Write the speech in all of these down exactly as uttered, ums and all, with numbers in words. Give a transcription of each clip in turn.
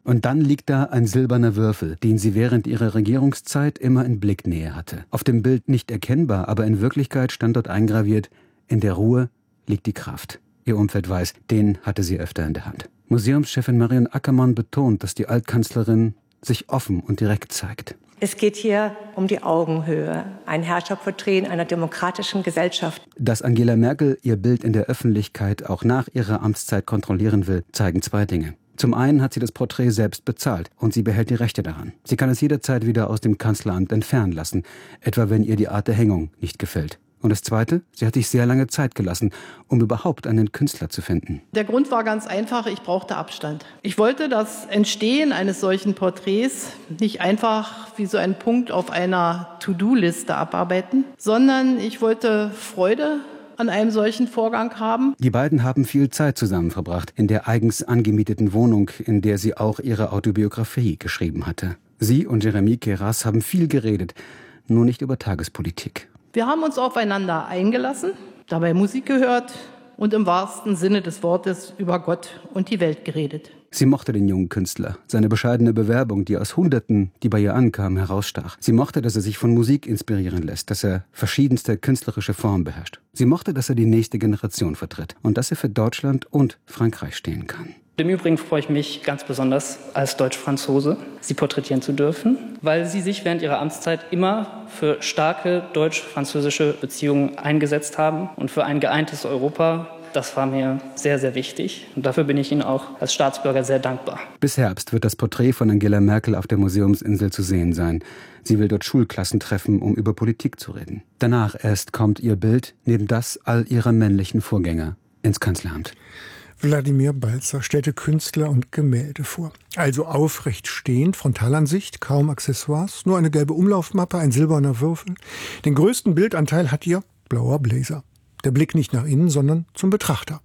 Und dann liegt da ein silberner Würfel, den sie während ihrer Regierungszeit immer in Blicknähe hatte. Auf dem Bild nicht erkennbar, aber in Wirklichkeit stand dort eingraviert: In der Ruhe liegt die Kraft. Ihr Umfeld weiß, den hatte sie öfter in der Hand. Museumschefin Marion Ackermann betont, dass die Altkanzlerin sich offen und direkt zeigt. Es geht hier um die Augenhöhe, ein Herrscherporträt in einer demokratischen Gesellschaft. Dass Angela Merkel ihr Bild in der Öffentlichkeit auch nach ihrer Amtszeit kontrollieren will, zeigen zwei Dinge. Zum einen hat sie das Porträt selbst bezahlt und sie behält die Rechte daran. Sie kann es jederzeit wieder aus dem Kanzleramt entfernen lassen, etwa wenn ihr die Art der Hängung nicht gefällt. Und das Zweite, sie hat sich sehr lange Zeit gelassen, um überhaupt einen Künstler zu finden. Der Grund war ganz einfach, ich brauchte Abstand. Ich wollte das Entstehen eines solchen Porträts nicht einfach wie so ein Punkt auf einer To-Do-Liste abarbeiten, sondern ich wollte Freude an einem solchen Vorgang haben. Die beiden haben viel Zeit zusammen verbracht, in der eigens angemieteten Wohnung, in der sie auch ihre Autobiografie geschrieben hatte. Sie und Jeremy Keras haben viel geredet, nur nicht über Tagespolitik. Wir haben uns aufeinander eingelassen, dabei Musik gehört und im wahrsten Sinne des Wortes über Gott und die Welt geredet. Sie mochte den jungen Künstler, seine bescheidene Bewerbung, die aus Hunderten, die bei ihr ankamen, herausstach. Sie mochte, dass er sich von Musik inspirieren lässt, dass er verschiedenste künstlerische Formen beherrscht. Sie mochte, dass er die nächste Generation vertritt und dass er für Deutschland und Frankreich stehen kann. Im Übrigen freue ich mich ganz besonders, als Deutsch-Franzose Sie porträtieren zu dürfen, weil Sie sich während Ihrer Amtszeit immer für starke deutsch-französische Beziehungen eingesetzt haben und für ein geeintes Europa. Das war mir sehr, sehr wichtig und dafür bin ich Ihnen auch als Staatsbürger sehr dankbar. Bis Herbst wird das Porträt von Angela Merkel auf der Museumsinsel zu sehen sein. Sie will dort Schulklassen treffen, um über Politik zu reden. Danach erst kommt ihr Bild, neben das all ihrer männlichen Vorgänger, ins Kanzleramt. Wladimir Balzer stellte Künstler und Gemälde vor. Also aufrecht stehend, Frontalansicht, kaum Accessoires, nur eine gelbe Umlaufmappe, ein silberner Würfel. Den größten Bildanteil hat ihr blauer Blazer. Der Blick nicht nach innen, sondern zum Betrachter.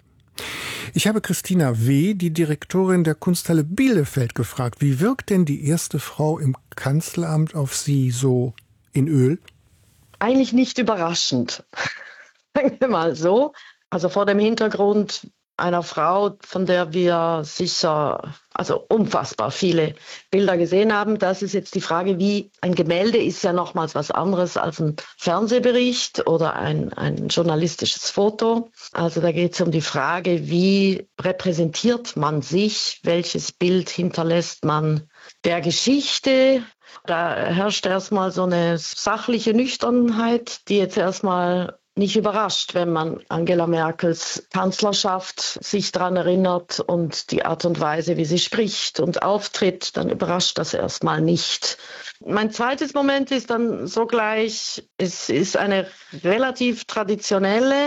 Ich habe Christina W., die Direktorin der Kunsthalle Bielefeld, gefragt, wie wirkt denn die erste Frau im Kanzleramt auf Sie so in Öl? Eigentlich nicht überraschend. Sagen wir mal so. Also vor dem Hintergrund einer Frau, von der wir sicher, also unfassbar viele Bilder gesehen haben. Das ist jetzt die Frage, wie ein Gemälde ist ja nochmals was anderes als ein Fernsehbericht oder ein, ein journalistisches Foto. Also da geht es um die Frage, wie repräsentiert man sich, welches Bild hinterlässt man der Geschichte. Da herrscht erstmal so eine sachliche Nüchternheit, die jetzt erstmal nicht überrascht, wenn man Angela Merkels Kanzlerschaft sich daran erinnert und die Art und Weise, wie sie spricht und auftritt, dann überrascht das erstmal nicht. Mein zweites Moment ist dann sogleich, es ist eine relativ traditionelle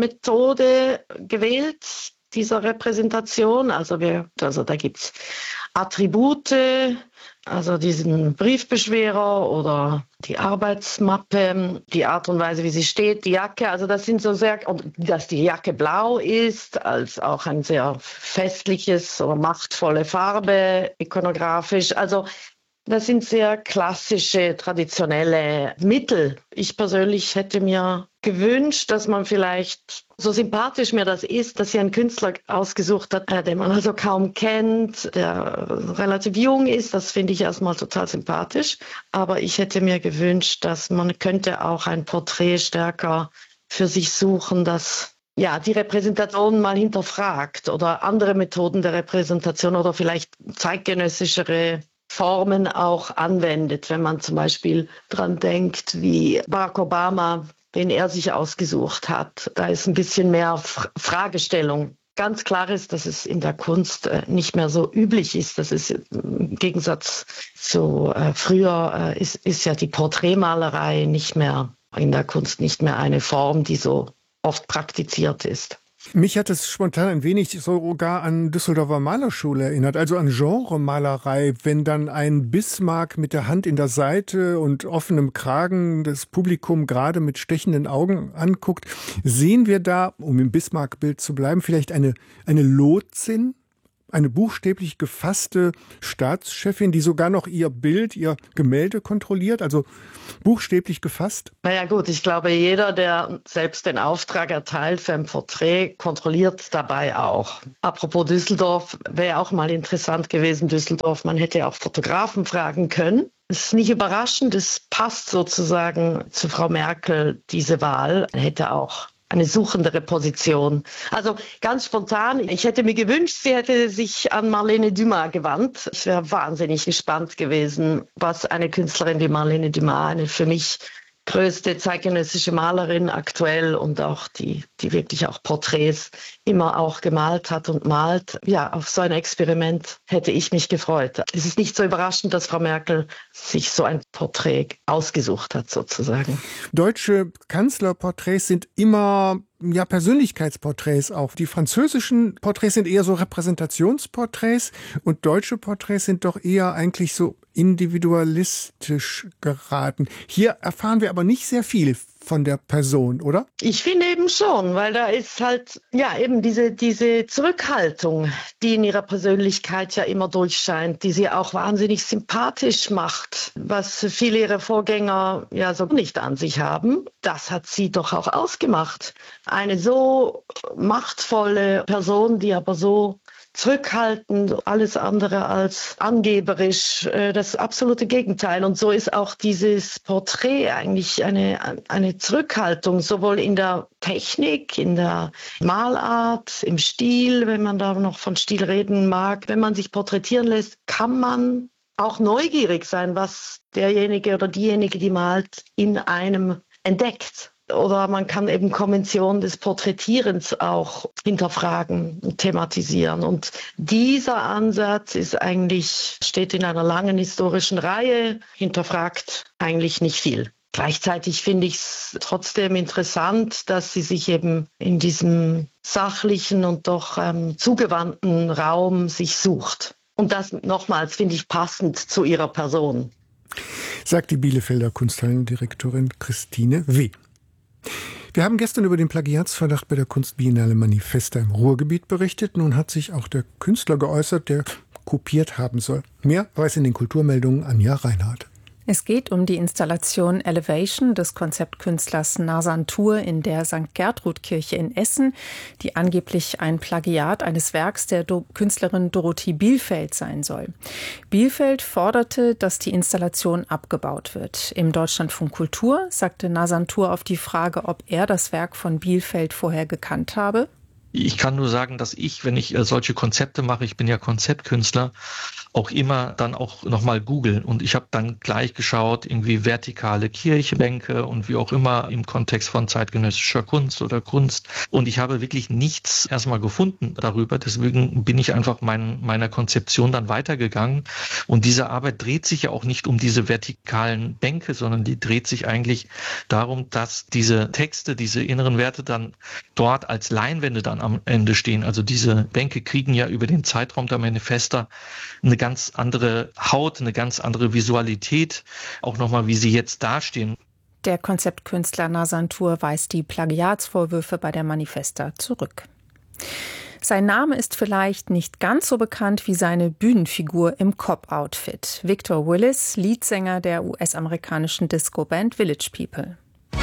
Methode gewählt, dieser Repräsentation. Also, wir, also da gibt's Attribute, also diesen Briefbeschwerer oder die Arbeitsmappe, die Art und Weise, wie sie steht, die Jacke. Also das sind so sehr, dass die Jacke blau ist, als auch ein sehr festliches oder machtvolle Farbe, ikonografisch. Also das sind sehr klassische, traditionelle Mittel. Ich persönlich hätte mir gewünscht, dass man vielleicht, so sympathisch mir das ist, dass sie einen Künstler ausgesucht hat, den man also kaum kennt, der relativ jung ist. Das finde ich erstmal total sympathisch. Aber ich hätte mir gewünscht, dass man könnte auch ein Porträt stärker für sich suchen, das ja die Repräsentation mal hinterfragt oder andere Methoden der Repräsentation oder vielleicht zeitgenössischere Formen auch anwendet, wenn man zum Beispiel dran denkt, wie Barack Obama, den er sich ausgesucht hat. Da ist ein bisschen mehr Fragestellung. Ganz klar ist, dass es in der Kunst nicht mehr so üblich ist. Das ist im Gegensatz zu äh, früher äh, ist, ist ja die Porträtmalerei nicht mehr in der Kunst nicht mehr eine Form, die so oft praktiziert ist. Mich hat es spontan ein wenig sogar an Düsseldorfer Malerschule erinnert, also an Genremalerei, wenn dann ein Bismarck mit der Hand in der Seite und offenem Kragen das Publikum gerade mit stechenden Augen anguckt. Sehen wir da, um im Bismarck-Bild zu bleiben, vielleicht eine, eine Lotsin? Eine buchstäblich gefasste Staatschefin, die sogar noch ihr Bild, ihr Gemälde kontrolliert, also buchstäblich gefasst? Naja gut, ich glaube, jeder, der selbst den Auftrag erteilt für ein Porträt, kontrolliert dabei auch. Apropos Düsseldorf, wäre auch mal interessant gewesen, Düsseldorf, man hätte auch Fotografen fragen können. Es ist nicht überraschend, es passt sozusagen zu Frau Merkel, diese Wahl. Man hätte auch eine suchendere Position. Also ganz spontan, ich hätte mir gewünscht, sie hätte sich an Marlene Dumas gewandt. Ich wäre wahnsinnig gespannt gewesen, was eine Künstlerin wie Marlene Dumas, eine für mich größte zeitgenössische Malerin aktuell und auch die, die wirklich auch Porträts immer auch gemalt hat und malt. Ja, auf so ein Experiment hätte ich mich gefreut. Es ist nicht so überraschend, dass Frau Merkel sich so ein Porträt ausgesucht hat, sozusagen. Deutsche Kanzlerporträts sind immer ja, Persönlichkeitsporträts auch. Die französischen Porträts sind eher so Repräsentationsporträts und deutsche Porträts sind doch eher eigentlich so individualistisch geraten. Hier erfahren wir aber nicht sehr viel von der Person, oder? Ich finde eben schon, weil da ist halt, ja, eben diese, diese Zurückhaltung, die in ihrer Persönlichkeit ja immer durchscheint, die sie auch wahnsinnig sympathisch macht, was viele ihrer Vorgänger ja so nicht an sich haben. Das hat sie doch auch ausgemacht. Eine so machtvolle Person, die aber so zurückhaltend, alles andere als angeberisch, das absolute Gegenteil. Und so ist auch dieses Porträt eigentlich eine, eine Zurückhaltung, sowohl in der Technik, in der Malart, im Stil, wenn man da noch von Stil reden mag. Wenn man sich porträtieren lässt, kann man auch neugierig sein, was derjenige oder diejenige, die malt, in einem entdeckt. Oder man kann eben Konventionen des Porträtierens auch hinterfragen und thematisieren. Und dieser Ansatz ist eigentlich, steht in einer langen historischen Reihe, hinterfragt eigentlich nicht viel. Gleichzeitig finde ich es trotzdem interessant, dass sie sich eben in diesem sachlichen und doch ähm, zugewandten Raum sich sucht. Und das nochmals finde ich passend zu ihrer Person. Sagt die Bielefelder Kunsthallendirektorin Christine W. Wir haben gestern über den Plagiatsverdacht bei der Kunstbiennale Manifesta im Ruhrgebiet berichtet. Nun hat sich auch der Künstler geäußert, der kopiert haben soll. Mehr weiß in den Kulturmeldungen Anja Reinhardt. Es geht um die Installation Elevation des Konzeptkünstlers Nasantur in der Sankt Gertrud-Kirche in Essen, die angeblich ein Plagiat eines Werks der Do- Künstlerin Dorothee Bielfeld sein soll. Bielfeld forderte, dass die Installation abgebaut wird. Im Deutschlandfunk Kultur sagte Nasantur auf die Frage, ob er das Werk von Bielfeld vorher gekannt habe. Ich kann nur sagen, dass ich, wenn ich solche Konzepte mache, ich bin ja Konzeptkünstler, auch immer dann auch nochmal googeln. Und ich habe dann gleich geschaut, irgendwie vertikale Kirchbänke und wie auch immer im Kontext von zeitgenössischer Kunst oder Kunst. Und ich habe wirklich nichts erstmal gefunden darüber. Deswegen bin ich einfach mein, meiner Konzeption dann weitergegangen. Und diese Arbeit dreht sich ja auch nicht um diese vertikalen Bänke, sondern die dreht sich eigentlich darum, dass diese Texte, diese inneren Werte dann dort als Leinwände dann am Ende stehen. Also diese Bänke kriegen ja über den Zeitraum der Manifesta eine ganz andere Haut, eine ganz andere Visualität, auch nochmal, wie sie jetzt dastehen. Der Konzeptkünstler Nasantur weist die Plagiatsvorwürfe bei der Manifesta zurück. Sein Name ist vielleicht nicht ganz so bekannt wie seine Bühnenfigur im Cop-Outfit. Victor Willis, Leadsänger der U S-amerikanischen Disco-Band Village People.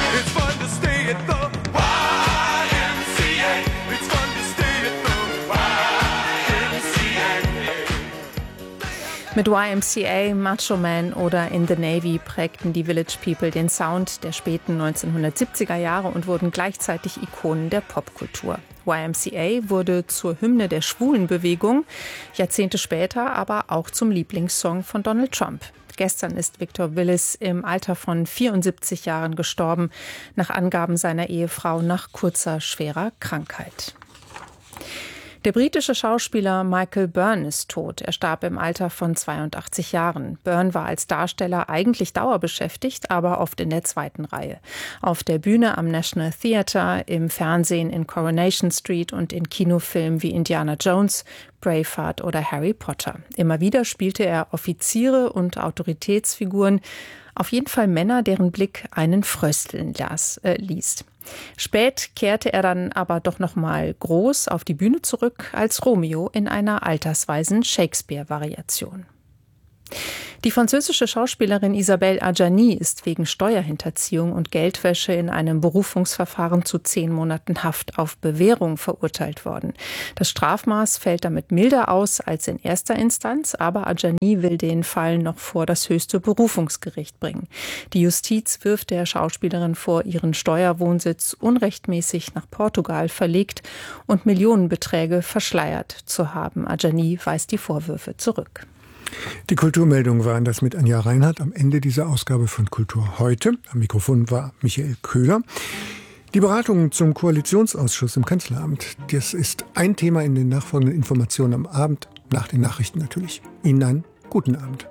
Mit Y M C A, Macho Man oder In the Navy prägten die Village People den Sound der späten neunzehnhundertsiebziger Jahre und wurden gleichzeitig Ikonen der Popkultur. Y M C A wurde zur Hymne der Schwulenbewegung, Jahrzehnte später aber auch zum Lieblingssong von Donald Trump. Gestern ist Victor Willis im Alter von vierundsiebzig Jahren gestorben, nach Angaben seiner Ehefrau nach kurzer, schwerer Krankheit. Der britische Schauspieler Michael Byrne ist tot. Er starb im Alter von zweiundachtzig Jahren. Byrne war als Darsteller eigentlich dauerbeschäftigt, aber oft in der zweiten Reihe. Auf der Bühne am National Theatre, im Fernsehen in Coronation Street und in Kinofilmen wie Indiana Jones, Braveheart oder Harry Potter. Immer wieder spielte er Offiziere und Autoritätsfiguren, auf jeden Fall Männer, deren Blick einen frösteln las, äh, ließ. Spät kehrte er dann aber doch noch mal groß auf die Bühne zurück als Romeo in einer altersweisen Shakespeare-Variation. Die französische Schauspielerin Isabelle Adjani ist wegen Steuerhinterziehung und Geldwäsche in einem Berufungsverfahren zu zehn Monaten Haft auf Bewährung verurteilt worden. Das Strafmaß fällt damit milder aus als in erster Instanz, aber Adjani will den Fall noch vor das höchste Berufungsgericht bringen. Die Justiz wirft der Schauspielerin vor, ihren Steuerwohnsitz unrechtmäßig nach Portugal verlegt und Millionenbeträge verschleiert zu haben. Adjani weist die Vorwürfe zurück. Die Kulturmeldungen waren das mit Anja Reinhardt am Ende dieser Ausgabe von Kultur heute. Am Mikrofon war Michael Köhler. Die Beratungen zum Koalitionsausschuss im Kanzleramt, das ist ein Thema in den nachfolgenden Informationen am Abend, nach den Nachrichten natürlich. Ihnen einen guten Abend.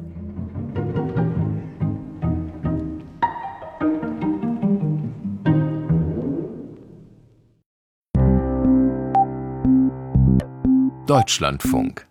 Deutschlandfunk.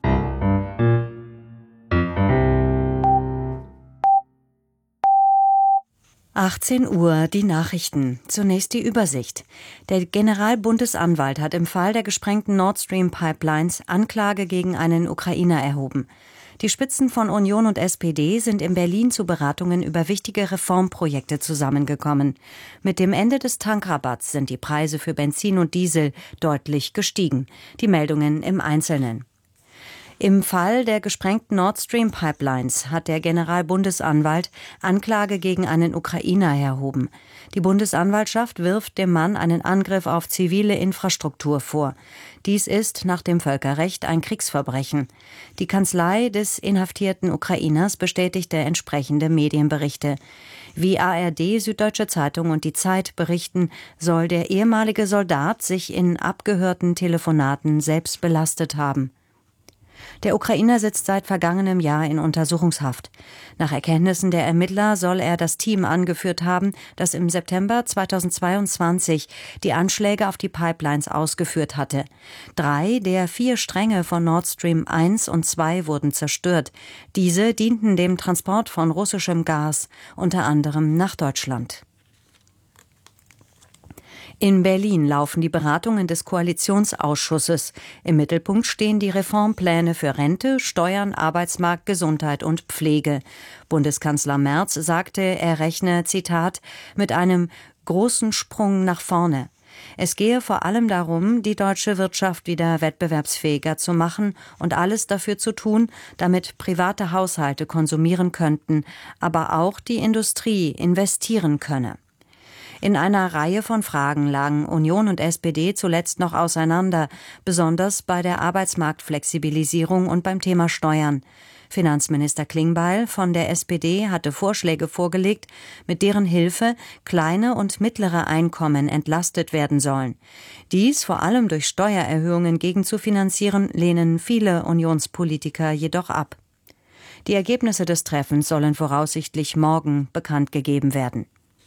achtzehn Uhr, die Nachrichten. Zunächst die Übersicht. Der Generalbundesanwalt hat im Fall der gesprengten Nord Stream Pipelines Anklage gegen einen Ukrainer erhoben. Die Spitzen von Union und S P D sind in Berlin zu Beratungen über wichtige Reformprojekte zusammengekommen. Mit dem Ende des Tankrabatts sind die Preise für Benzin und Diesel deutlich gestiegen. Die Meldungen im Einzelnen. Im Fall der gesprengten Nord Stream Pipelines hat der Generalbundesanwalt Anklage gegen einen Ukrainer erhoben. Die Bundesanwaltschaft wirft dem Mann einen Angriff auf zivile Infrastruktur vor. Dies ist nach dem Völkerrecht ein Kriegsverbrechen. Die Kanzlei des inhaftierten Ukrainers bestätigte entsprechende Medienberichte. Wie A R D, Süddeutsche Zeitung und Die Zeit berichten, soll der ehemalige Soldat sich in abgehörten Telefonaten selbst belastet haben. Der Ukrainer sitzt seit vergangenem Jahr in Untersuchungshaft. Nach Erkenntnissen der Ermittler soll er das Team angeführt haben, das im September zweitausendzweiundzwanzig die Anschläge auf die Pipelines ausgeführt hatte. Drei der vier Stränge von Nord Stream eins und zwei wurden zerstört. Diese dienten dem Transport von russischem Gas, unter anderem nach Deutschland. In Berlin laufen die Beratungen des Koalitionsausschusses. Im Mittelpunkt stehen die Reformpläne für Rente, Steuern, Arbeitsmarkt, Gesundheit und Pflege. Bundeskanzler Merz sagte, er rechne, Zitat, mit einem großen Sprung nach vorne. Es gehe vor allem darum, die deutsche Wirtschaft wieder wettbewerbsfähiger zu machen und alles dafür zu tun, damit private Haushalte konsumieren könnten, aber auch die Industrie investieren könne. In einer Reihe von Fragen lagen Union und S P D zuletzt noch auseinander, besonders bei der Arbeitsmarktflexibilisierung und beim Thema Steuern. Finanzminister Klingbeil von der S P D hatte Vorschläge vorgelegt, mit deren Hilfe kleine und mittlere Einkommen entlastet werden sollen. Dies vor allem durch Steuererhöhungen gegenzufinanzieren, lehnen viele Unionspolitiker jedoch ab. Die Ergebnisse des Treffens sollen voraussichtlich morgen bekannt gegeben werden.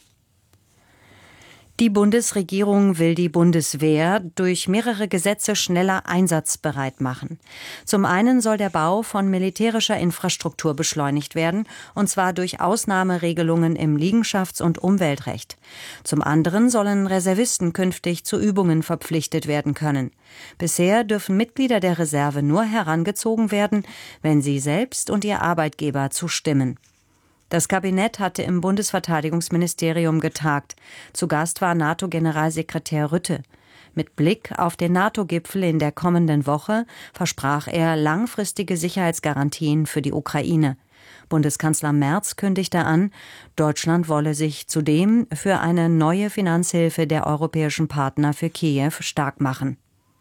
Die Bundesregierung will die Bundeswehr durch mehrere Gesetze schneller einsatzbereit machen. Zum einen soll der Bau von militärischer Infrastruktur beschleunigt werden, und zwar durch Ausnahmeregelungen im Liegenschafts- und Umweltrecht. Zum anderen sollen Reservisten künftig zu Übungen verpflichtet werden können. Bisher dürfen Mitglieder der Reserve nur herangezogen werden, wenn sie selbst und ihr Arbeitgeber zustimmen. Das Kabinett hatte im Bundesverteidigungsministerium getagt. Zu Gast war NATO-Generalsekretär Rutte. Mit Blick auf den NATO-Gipfel in der kommenden Woche versprach er langfristige Sicherheitsgarantien für die Ukraine. Bundeskanzler Merz kündigte an, Deutschland wolle sich zudem für eine neue Finanzhilfe der europäischen Partner für Kiew stark machen.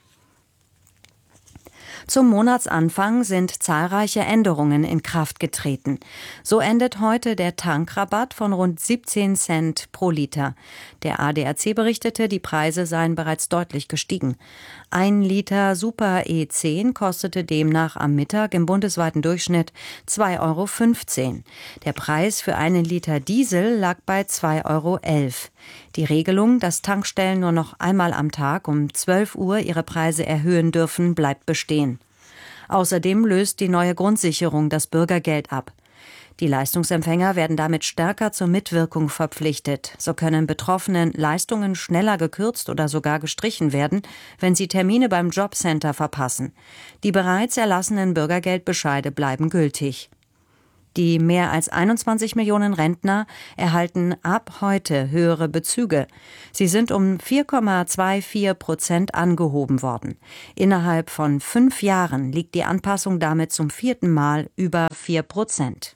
Zum Monatsanfang sind zahlreiche Änderungen in Kraft getreten. So endet heute der Tankrabatt von rund siebzehn Cent pro Liter. Der A D A C berichtete, die Preise seien bereits deutlich gestiegen. Ein Liter Super E zehn kostete demnach am Mittag im bundesweiten Durchschnitt zwei Euro fünfzehn. Der Preis für einen Liter Diesel lag bei zwei Euro elf. Die Regelung, dass Tankstellen nur noch einmal am Tag um zwölf Uhr ihre Preise erhöhen dürfen, bleibt bestehen. Außerdem löst die neue Grundsicherung das Bürgergeld ab. Die Leistungsempfänger werden damit stärker zur Mitwirkung verpflichtet. So können Betroffenen Leistungen schneller gekürzt oder sogar gestrichen werden, wenn sie Termine beim Jobcenter verpassen. Die bereits erlassenen Bürgergeldbescheide bleiben gültig. Die mehr als einundzwanzig Millionen Rentner erhalten ab heute höhere Bezüge. Sie sind um vier Komma vierundzwanzig Prozent angehoben worden. Innerhalb von fünf Jahren liegt die Anpassung damit zum vierten Mal über vier Prozent.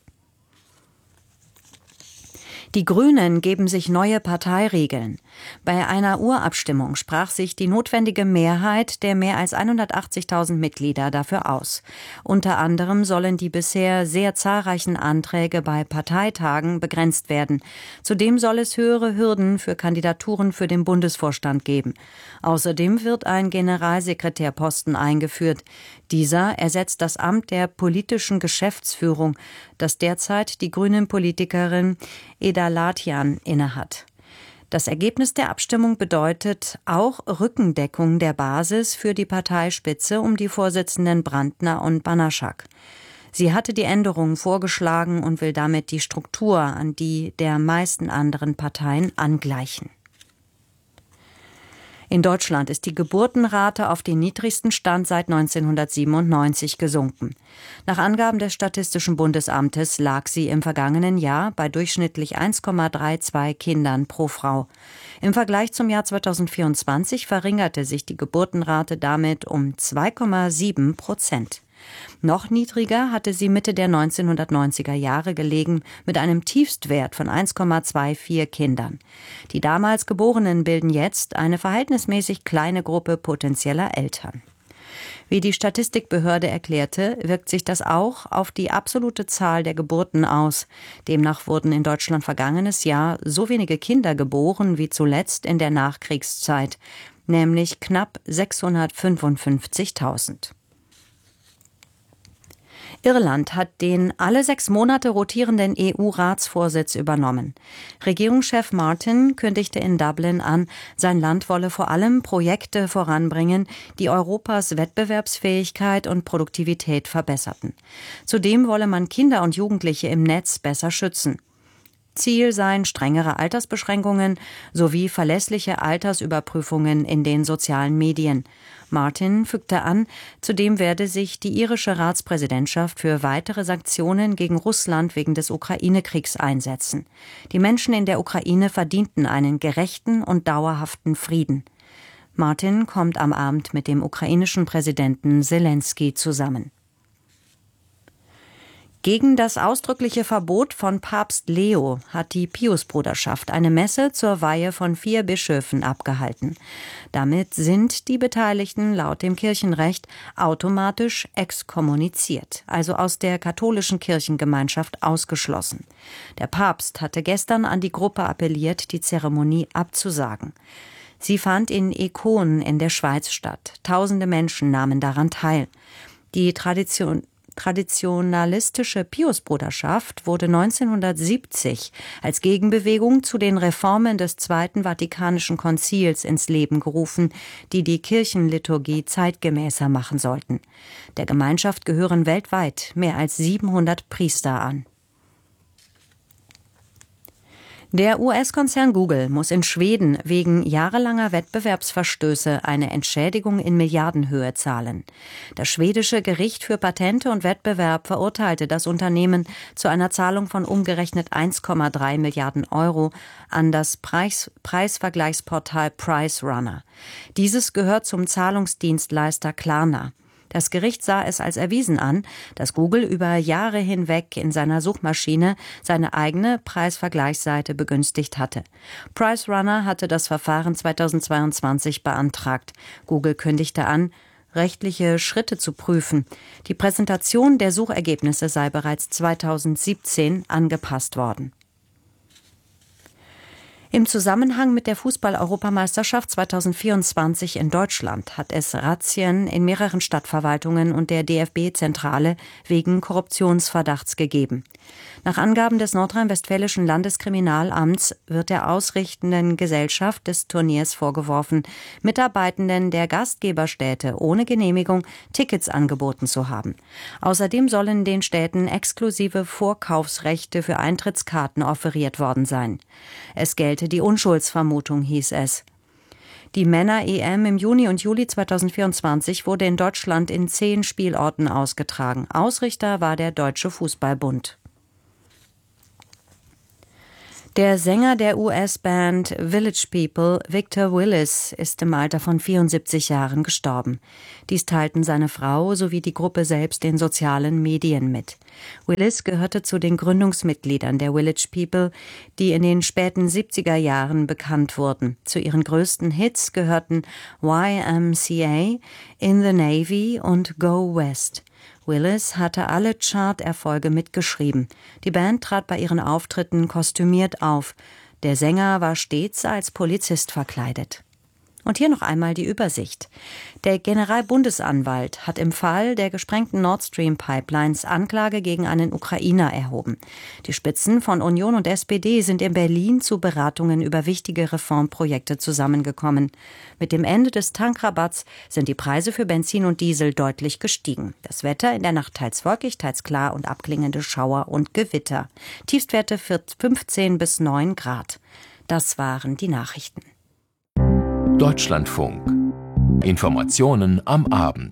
Die Grünen geben sich neue Parteiregeln. Bei einer Urabstimmung sprach sich die notwendige Mehrheit der mehr als hundertachtzigtausend Mitglieder dafür aus. Unter anderem sollen die bisher sehr zahlreichen Anträge bei Parteitagen begrenzt werden. Zudem soll es höhere Hürden für Kandidaturen für den Bundesvorstand geben. Außerdem wird ein Generalsekretärposten eingeführt. Dieser ersetzt das Amt der politischen Geschäftsführung, das derzeit die grünen Politikerin Eda Latian innehat. Das Ergebnis der Abstimmung bedeutet auch Rückendeckung der Basis für die Parteispitze um die Vorsitzenden Brandner und Banaschak. Sie hatte die Änderungen vorgeschlagen und will damit die Struktur an die der meisten anderen Parteien angleichen. In Deutschland ist die Geburtenrate auf den niedrigsten Stand seit neunzehnhundertsiebenundneunzig gesunken. Nach Angaben des Statistischen Bundesamtes lag sie im vergangenen Jahr bei durchschnittlich eins Komma zweiunddreißig Kindern pro Frau. Im Vergleich zum Jahr zweitausendvierundzwanzig verringerte sich die Geburtenrate damit um zwei Komma sieben Prozent. Noch niedriger hatte sie Mitte der neunzehnhundertneunziger Jahre gelegen, mit einem Tiefstwert von eins Komma vierundzwanzig Kindern. Die damals Geborenen bilden jetzt eine verhältnismäßig kleine Gruppe potenzieller Eltern. Wie die Statistikbehörde erklärte, wirkt sich das auch auf die absolute Zahl der Geburten aus. Demnach wurden in Deutschland vergangenes Jahr so wenige Kinder geboren wie zuletzt in der Nachkriegszeit, nämlich knapp sechshundertfünfundfünfzigtausend. Irland hat den alle sechs Monate rotierenden E U-Ratsvorsitz übernommen. Regierungschef Martin kündigte in Dublin an, sein Land wolle vor allem Projekte voranbringen, die Europas Wettbewerbsfähigkeit und Produktivität verbesserten. Zudem wolle man Kinder und Jugendliche im Netz besser schützen. Ziel seien strengere Altersbeschränkungen sowie verlässliche Altersüberprüfungen in den sozialen Medien. Martin fügte an, zudem werde sich die irische Ratspräsidentschaft für weitere Sanktionen gegen Russland wegen des Ukraine-Kriegs einsetzen. Die Menschen in der Ukraine verdienten einen gerechten und dauerhaften Frieden. Martin kommt am Abend mit dem ukrainischen Präsidenten Selenskyj zusammen. Gegen das ausdrückliche Verbot von Papst Leo hat die Piusbruderschaft eine Messe zur Weihe von vier Bischöfen abgehalten. Damit sind die Beteiligten laut dem Kirchenrecht automatisch exkommuniziert, also aus der katholischen Kirchengemeinschaft ausgeschlossen. Der Papst hatte gestern an die Gruppe appelliert, die Zeremonie abzusagen. Sie fand in Ekon in der Schweiz statt. Tausende Menschen nahmen daran teil. Die Tradition Traditionalistische Piusbruderschaft wurde neunzehnhundertsiebzig als Gegenbewegung zu den Reformen des Zweiten Vatikanischen Konzils ins Leben gerufen, die die Kirchenliturgie zeitgemäßer machen sollten. Der Gemeinschaft gehören weltweit mehr als siebenhundert Priester an. Der U S-Konzern Google muss in Schweden wegen jahrelanger Wettbewerbsverstöße eine Entschädigung in Milliardenhöhe zahlen. Das schwedische Gericht für Patente und Wettbewerb verurteilte das Unternehmen zu einer Zahlung von umgerechnet eins Komma drei Milliarden Euro an das Preis- Preisvergleichsportal PriceRunner. Dieses gehört zum Zahlungsdienstleister Klarna. Das Gericht sah es als erwiesen an, dass Google über Jahre hinweg in seiner Suchmaschine seine eigene Preisvergleichsseite begünstigt hatte. PriceRunner hatte das Verfahren zweitausendzweiundzwanzig beantragt. Google kündigte an, rechtliche Schritte zu prüfen. Die Präsentation der Suchergebnisse sei bereits zweitausendsiebzehn angepasst worden. Im Zusammenhang mit der Fußball-Europameisterschaft zweitausendvierundzwanzig in Deutschland hat es Razzien in mehreren Stadtverwaltungen und der D F B-Zentrale wegen Korruptionsverdachts gegeben. Nach Angaben des nordrhein-westfälischen Landeskriminalamts wird der ausrichtenden Gesellschaft des Turniers vorgeworfen, Mitarbeitenden der Gastgeberstädte ohne Genehmigung Tickets angeboten zu haben. Außerdem sollen den Städten exklusive Vorkaufsrechte für Eintrittskarten offeriert worden sein. Es gelte die Unschuldsvermutung, hieß es. Die Männer-E M im Juni und Juli zweitausendvierundzwanzig wurde in Deutschland in zehn Spielorten ausgetragen. Ausrichter war der Deutsche Fußballbund. Der Sänger der U S-Band Village People, Victor Willis, ist im Alter von vierundsiebzig Jahren gestorben. Dies teilten seine Frau sowie die Gruppe selbst in sozialen Medien mit. Willis gehörte zu den Gründungsmitgliedern der Village People, die in den späten siebziger Jahren bekannt wurden. Zu ihren größten Hits gehörten Y M C A, In the Navy und Go West. Willis hatte alle Chart-Erfolge mitgeschrieben. Die Band trat bei ihren Auftritten kostümiert auf. Der Sänger war stets als Polizist verkleidet. Und hier noch einmal die Übersicht. Der Generalbundesanwalt hat im Fall der gesprengten Nord Stream Pipelines Anklage gegen einen Ukrainer erhoben. Die Spitzen von Union und S P D sind in Berlin zu Beratungen über wichtige Reformprojekte zusammengekommen. Mit dem Ende des Tankrabatts sind die Preise für Benzin und Diesel deutlich gestiegen. Das Wetter in der Nacht teils wolkig, teils klar und abklingende Schauer und Gewitter. Tiefstwerte fünfzehn bis neun Grad. Das waren die Nachrichten. Deutschlandfunk. Informationen am Abend.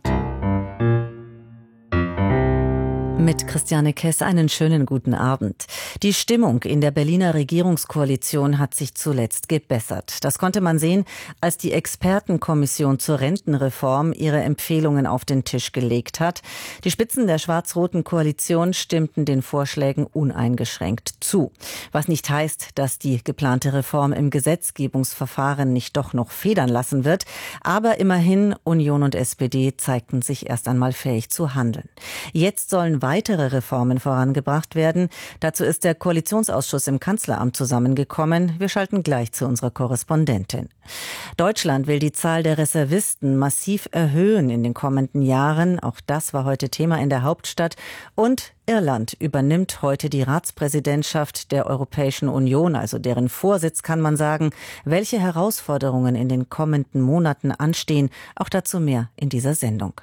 Mit Christiane Kess einen schönen guten Abend. Die Stimmung in der Berliner Regierungskoalition hat sich zuletzt gebessert. Das konnte man sehen, als die Expertenkommission zur Rentenreform ihre Empfehlungen auf den Tisch gelegt hat. Die Spitzen der schwarz-roten Koalition stimmten den Vorschlägen uneingeschränkt zu. Was nicht heißt, dass die geplante Reform im Gesetzgebungsverfahren nicht doch noch federn lassen wird. Aber immerhin, Union und S P D zeigten sich erst einmal fähig zu handeln. Jetzt sollen weitere Reformen vorangebracht werden. Dazu ist der Koalitionsausschuss im Kanzleramt zusammengekommen. Wir schalten gleich zu unserer Korrespondentin. Deutschland will die Zahl der Reservisten massiv erhöhen in den kommenden Jahren. Auch das war heute Thema in der Hauptstadt. Und Irland übernimmt heute die Ratspräsidentschaft der Europäischen Union, also deren Vorsitz, kann man sagen. Welche Herausforderungen in den kommenden Monaten anstehen, auch dazu mehr in dieser Sendung.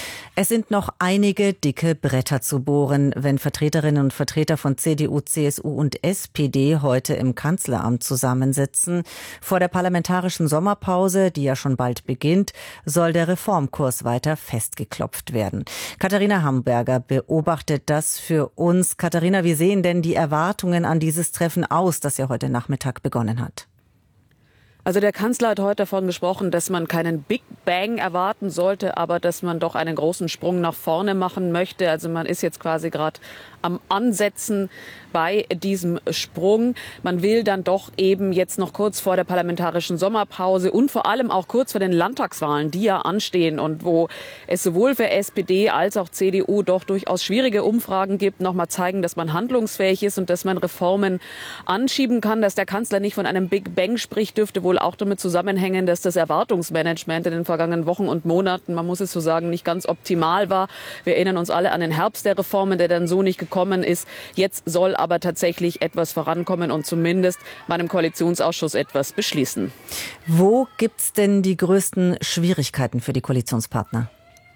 Es sind noch einige dicke Bretter zu bohren, wenn Vertreterinnen und Vertreter von C D U, C S U und S P D heute im Kanzleramt zusammensitzen. Vor der parlamentarischen Sommerpause, die ja schon bald beginnt, soll der Reformkurs weiter festgeklopft werden. Katharina Hamburger beobachtet das für uns. Katharina, wie sehen denn die Erwartungen an dieses Treffen aus, das ja heute Nachmittag begonnen hat? Also der Kanzler hat heute davon gesprochen, dass man keinen Big Bang erwarten sollte, aber dass man doch einen großen Sprung nach vorne machen möchte. Also man ist jetzt quasi gerade am Ansetzen bei diesem Sprung. Man will dann doch eben jetzt noch kurz vor der parlamentarischen Sommerpause und vor allem auch kurz vor den Landtagswahlen, die ja anstehen und wo es sowohl für S P D als auch C D U doch durchaus schwierige Umfragen gibt, noch mal zeigen, dass man handlungsfähig ist und dass man Reformen anschieben kann. Dass der Kanzler nicht von einem Big Bang spricht, dürfte wohl auch damit zusammenhängen, dass das Erwartungsmanagement in den vergangenen Wochen und Monaten, man muss es so sagen, nicht ganz optimal war. Wir erinnern uns alle an den Herbst der Reformen, der dann so nicht gekommen ist. Jetzt soll aber tatsächlich etwas vorankommen und zumindest bei einem Koalitionsausschuss etwas beschließen. Wo gibt's denn die größten Schwierigkeiten für die Koalitionspartner?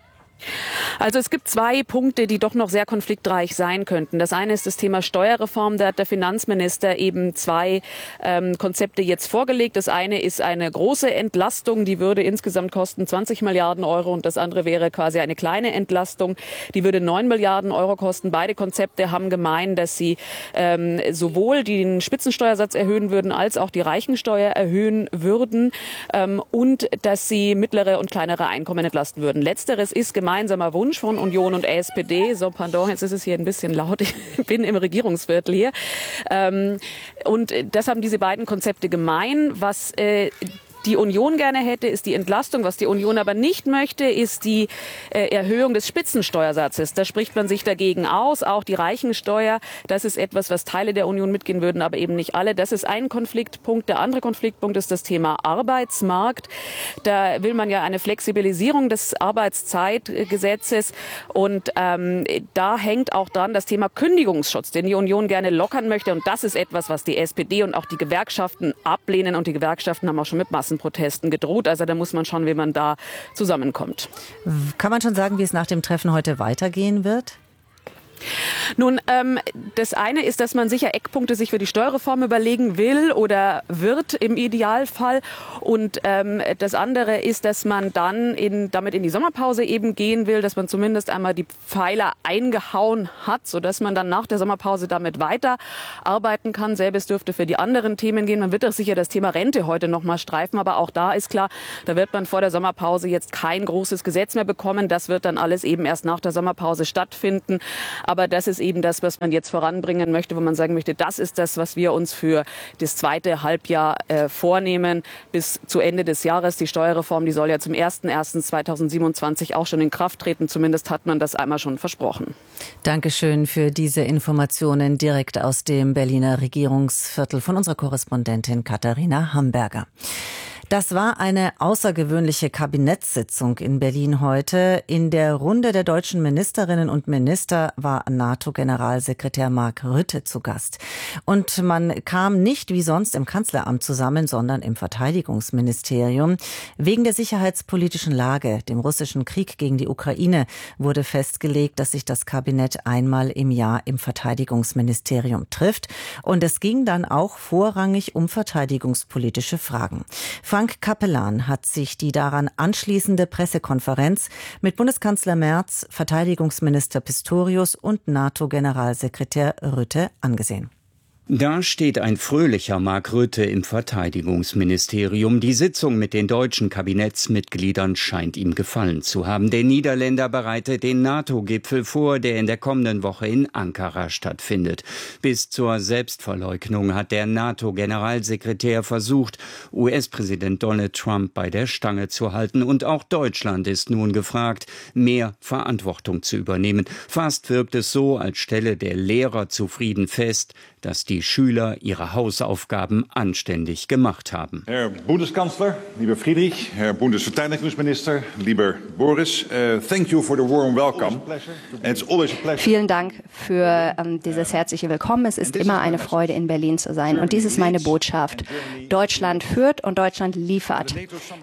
Also es gibt zwei Punkte, die doch noch sehr konfliktreich sein könnten. Das eine ist das Thema Steuerreform. Da hat der Finanzminister eben zwei ähm, Konzepte jetzt vorgelegt. Das eine ist eine große Entlastung, die würde insgesamt kosten zwanzig Milliarden Euro und das andere wäre quasi eine kleine Entlastung, die würde neun Milliarden Euro kosten. Beide Konzepte haben gemein, dass sie ähm, sowohl den Spitzensteuersatz erhöhen würden als auch die Reichensteuer erhöhen würden ähm, und dass sie mittlere und kleinere Einkommen entlasten würden. Letzteres ist gemeinsamer Wunsch von Union und S P D. So, pardon, jetzt ist es hier ein bisschen laut. Ich bin im Regierungsviertel hier. Ähm, und das haben diese beiden Konzepte gemein. Was äh, die Union gerne hätte, ist die Entlastung. Was die Union aber nicht möchte, ist die äh, Erhöhung des Spitzensteuersatzes. Da spricht man sich dagegen aus. Auch die Reichensteuer, das ist etwas, was Teile der Union mitgehen würden, aber eben nicht alle. Das ist ein Konfliktpunkt. Der andere Konfliktpunkt ist das Thema Arbeitsmarkt. Da will man ja eine Flexibilisierung des Arbeitszeitgesetzes. Und ähm, da hängt auch dran das Thema Kündigungsschutz, den die Union gerne lockern möchte. Und das ist etwas, was die S P D und auch die Gewerkschaften ablehnen. Und die Gewerkschaften haben auch schon mit Massenprotesten gedroht. Also da muss man schauen, wie man da zusammenkommt. Kann man schon sagen, wie es nach dem Treffen heute weitergehen wird? Nun, ähm, das eine ist, dass man sicher Eckpunkte sich für die Steuerreform überlegen will oder wird im Idealfall. Und ähm, das andere ist, dass man dann in, damit in die Sommerpause eben gehen will, dass man zumindest einmal die Pfeiler eingehauen hat, sodass man dann nach der Sommerpause damit weiterarbeiten kann. Selbes dürfte für die anderen Themen gehen. Man wird auch sicher das Thema Rente heute noch mal streifen. Aber auch da ist klar, da wird man vor der Sommerpause jetzt kein großes Gesetz mehr bekommen. Das wird dann alles eben erst nach der Sommerpause stattfinden. Aber das ist eben das, was man jetzt voranbringen möchte, wo man sagen möchte, das ist das, was wir uns für das zweite Halbjahr äh, vornehmen. Bis zu Ende des Jahres. Die Steuerreform, die soll ja zum ersten ersten zweitausendsiebenundzwanzig auch schon in Kraft treten. Zumindest hat man das einmal schon versprochen. Dankeschön für diese Informationen direkt aus dem Berliner Regierungsviertel von unserer Korrespondentin Katharina Hamberger. Das war eine außergewöhnliche Kabinettssitzung in Berlin heute. In der Runde der deutschen Ministerinnen und Minister war NATO-Generalsekretär Mark Rutte zu Gast. Und man kam nicht wie sonst im Kanzleramt zusammen, sondern im Verteidigungsministerium. Wegen der sicherheitspolitischen Lage, dem russischen Krieg gegen die Ukraine, wurde festgelegt, dass sich das Kabinett einmal im Jahr im Verteidigungsministerium trifft. Und es ging dann auch vorrangig um verteidigungspolitische Fragen. Frank Capellan hat sich die daran anschließende Pressekonferenz mit Bundeskanzler Merz, Verteidigungsminister Pistorius und NATO-Generalsekretär Rutte angesehen. Da steht ein fröhlicher Mark Rutte im Verteidigungsministerium. Die Sitzung mit den deutschen Kabinettsmitgliedern scheint ihm gefallen zu haben. Der Niederländer bereitet den NATO-Gipfel vor, der in der kommenden Woche in Ankara stattfindet. Bis zur Selbstverleugnung hat der NATO-Generalsekretär versucht, U S-Präsident Donald Trump bei der Stange zu halten. Und auch Deutschland ist nun gefragt, mehr Verantwortung zu übernehmen. Fast wirkt es so, als stelle der Lehrer zufrieden fest, dass die Schüler ihre Hausaufgaben anständig gemacht haben. Herr Bundeskanzler, lieber Friedrich, Herr Bundesverteidigungsminister, lieber Boris, uh, thank you for the warm welcome. It's always a pleasure. Vielen Dank für ähm, dieses herzliche Willkommen. Es ist immer eine Freude, in Berlin zu sein. Und dies ist meine Botschaft. Deutschland führt und Deutschland liefert.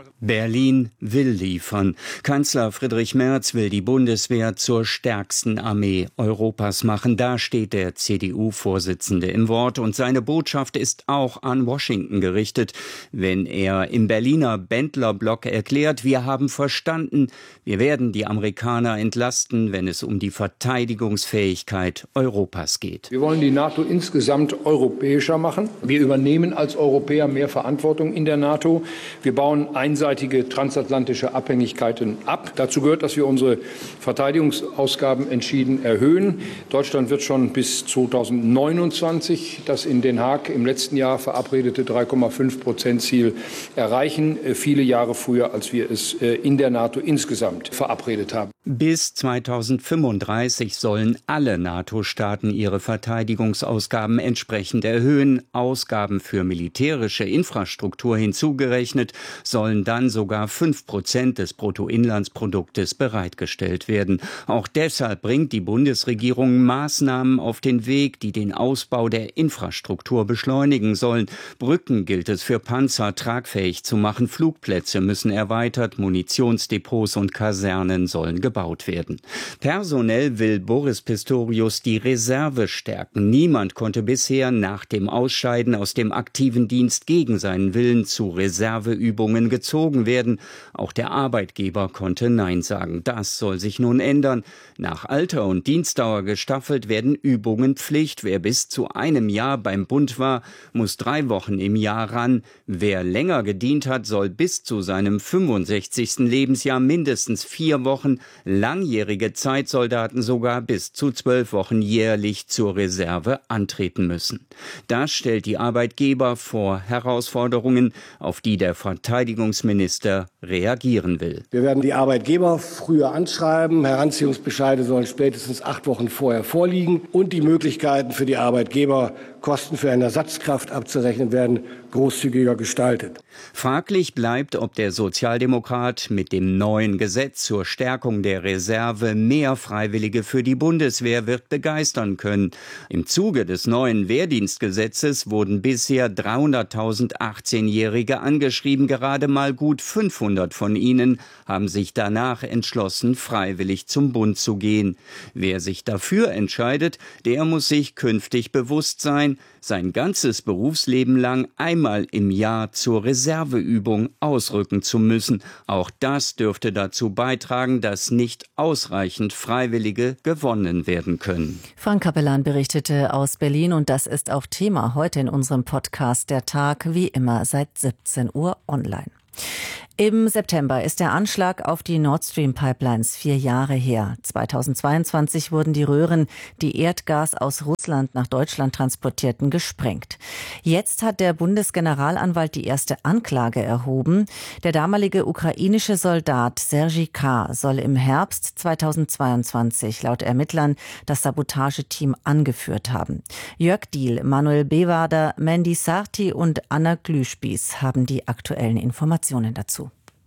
Berlin will liefern. Kanzler Friedrich Merz will die Bundeswehr zur stärksten Armee Europas machen. Da steht der C D U-Vorsitzende im Wort. Und seine Botschaft ist auch an Washington gerichtet, wenn er im Berliner Bendlerblock erklärt, wir haben verstanden, wir werden die Amerikaner entlasten, wenn es um die Verteidigungsfähigkeit Europas geht. Wir wollen die NATO insgesamt europäischer machen. Wir übernehmen als Europäer mehr Verantwortung in der NATO. Wir bauen einseitige transatlantische Abhängigkeiten ab. Dazu gehört, dass wir unsere Verteidigungsausgaben entschieden erhöhen. Deutschland wird schon bis zweitausendneunundzwanzig das in Den Haag im letzten Jahr verabredete drei Komma fünf Prozent Ziel erreichen. Viele Jahre früher, als wir es in der NATO insgesamt verabredet haben. Bis zweitausendfünfunddreißig sollen alle NATO-Staaten ihre Verteidigungsausgaben entsprechend erhöhen. Ausgaben für militärische Infrastruktur hinzugerechnet sollen dann sogar fünf Prozent des Bruttoinlandsproduktes bereitgestellt werden. Auch deshalb bringt die Bundesregierung Maßnahmen auf den Weg, die den Ausbau der Infrastruktur beschleunigen sollen. Brücken gilt es für Panzer tragfähig zu machen. Flugplätze müssen erweitert, Munitionsdepots und Kasernen sollen gebaut werden. Personell will Boris Pistorius die Reserve stärken. Niemand konnte bisher nach dem Ausscheiden aus dem aktiven Dienst gegen seinen Willen zu Reserveübungen gezogen werden. Auch der Arbeitgeber konnte Nein sagen. Das soll sich nun ändern. Nach Alter und Dienstdauer gestaffelt werden Übungen Pflicht. Wer bis zu einem einem Jahr beim Bund war, muss drei Wochen im Jahr ran. Wer länger gedient hat, soll bis zu seinem fünfundsechzigsten Lebensjahr mindestens vier Wochen, langjährige Zeitsoldaten sogar bis zu zwölf Wochen jährlich zur Reserve antreten müssen. Das stellt die Arbeitgeber vor Herausforderungen, auf die der Verteidigungsminister reagieren will. Wir werden die Arbeitgeber früher anschreiben. Heranziehungsbescheide sollen spätestens acht Wochen vorher vorliegen. Und die Möglichkeiten für die Arbeitgeber, Kosten für eine Ersatzkraft abzurechnen, werden großzügiger gestaltet. Fraglich bleibt, ob der Sozialdemokrat mit dem neuen Gesetz zur Stärkung der Reserve mehr Freiwillige für die Bundeswehr wird begeistern können. Im Zuge des neuen Wehrdienstgesetzes wurden bisher dreihunderttausend achtzehnjährige angeschrieben. Gerade mal gut fünfhundert von ihnen haben sich danach entschlossen, freiwillig zum Bund zu gehen. Wer sich dafür entscheidet, der muss sich künftig bewusst sein, sein ganzes Berufsleben lang einmal im Jahr zur Reserveübung ausrücken zu müssen. Auch das dürfte dazu beitragen, dass nicht ausreichend Freiwillige gewonnen werden können. Frank Capellan berichtete aus Berlin und das ist auch Thema heute in unserem Podcast Der Tag, wie immer seit siebzehn Uhr online. Im September ist der Anschlag auf die Nord Stream Pipelines vier Jahre her. zweitausendzweiundzwanzig wurden die Röhren, die Erdgas aus Russland nach Deutschland transportierten, gesprengt. Jetzt hat der Bundesgeneralanwalt die erste Anklage erhoben. Der damalige ukrainische Soldat Sergej K. soll im Herbst zweitausendzweiundzwanzig laut Ermittlern das Sabotageteam angeführt haben. Jörg Diehl, Manuel Bewader, Mandy Sarti und Anna Glühspieß haben die aktuellen Informationen dazu.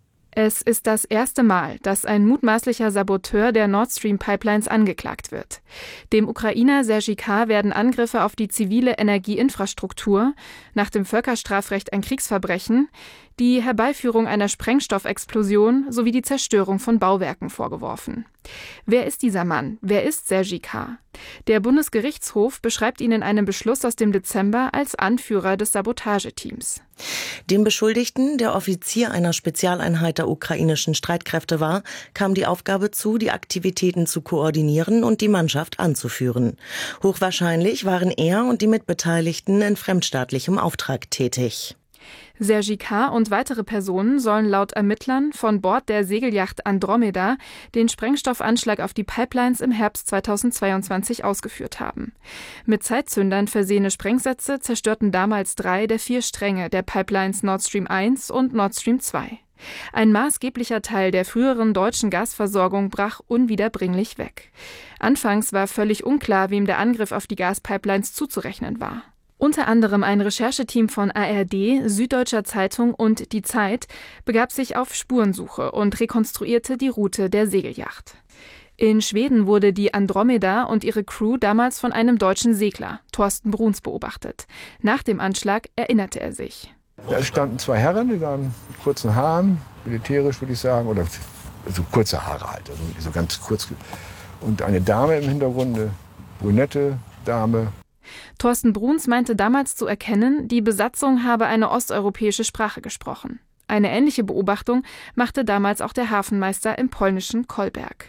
Es ist das erste Mal, dass ein mutmaßlicher Saboteur der Nord Stream Pipelines angeklagt wird. Dem Ukrainer Sergej K. werden Angriffe auf die zivile Energieinfrastruktur, nach dem Völkerstrafrecht ein Kriegsverbrechen, die Herbeiführung einer Sprengstoffexplosion sowie die Zerstörung von Bauwerken vorgeworfen. Wer ist dieser Mann? Wer ist Sergej K.? Der Bundesgerichtshof beschreibt ihn in einem Beschluss aus dem Dezember als Anführer des Sabotageteams. Dem Beschuldigten, der Offizier einer Spezialeinheit der ukrainischen Streitkräfte war, kam die Aufgabe zu, die Aktivitäten zu koordinieren und die Mannschaft anzuführen. Hochwahrscheinlich waren er und die Mitbeteiligten in fremdstaatlichem Auftrag tätig. Sergej K. und weitere Personen sollen laut Ermittlern von Bord der Segelyacht Andromeda den Sprengstoffanschlag auf die Pipelines im Herbst zweitausendzweiundzwanzig ausgeführt haben. Mit Zeitzündern versehene Sprengsätze zerstörten damals drei der vier Stränge der Pipelines Nord Stream eins und Nord Stream zwei. Ein maßgeblicher Teil der früheren deutschen Gasversorgung brach unwiederbringlich weg. Anfangs war völlig unklar, wem der Angriff auf die Gaspipelines zuzurechnen war. Unter anderem ein Rechercheteam von A R D, Süddeutscher Zeitung und Die Zeit begab sich auf Spurensuche und rekonstruierte die Route der Segelyacht. In Schweden wurde die Andromeda und ihre Crew damals von einem deutschen Segler, Thorsten Bruns, beobachtet. Nach dem Anschlag erinnerte er sich. Da standen zwei Herren, die waren mit kurzen Haaren, militärisch würde ich sagen, oder so kurze Haare halt, also so ganz kurz. Und eine Dame im Hintergrund, eine brünette Dame. Thorsten Bruns meinte damals zu erkennen, die Besatzung habe eine osteuropäische Sprache gesprochen. Eine ähnliche Beobachtung machte damals auch der Hafenmeister im polnischen Kolberg.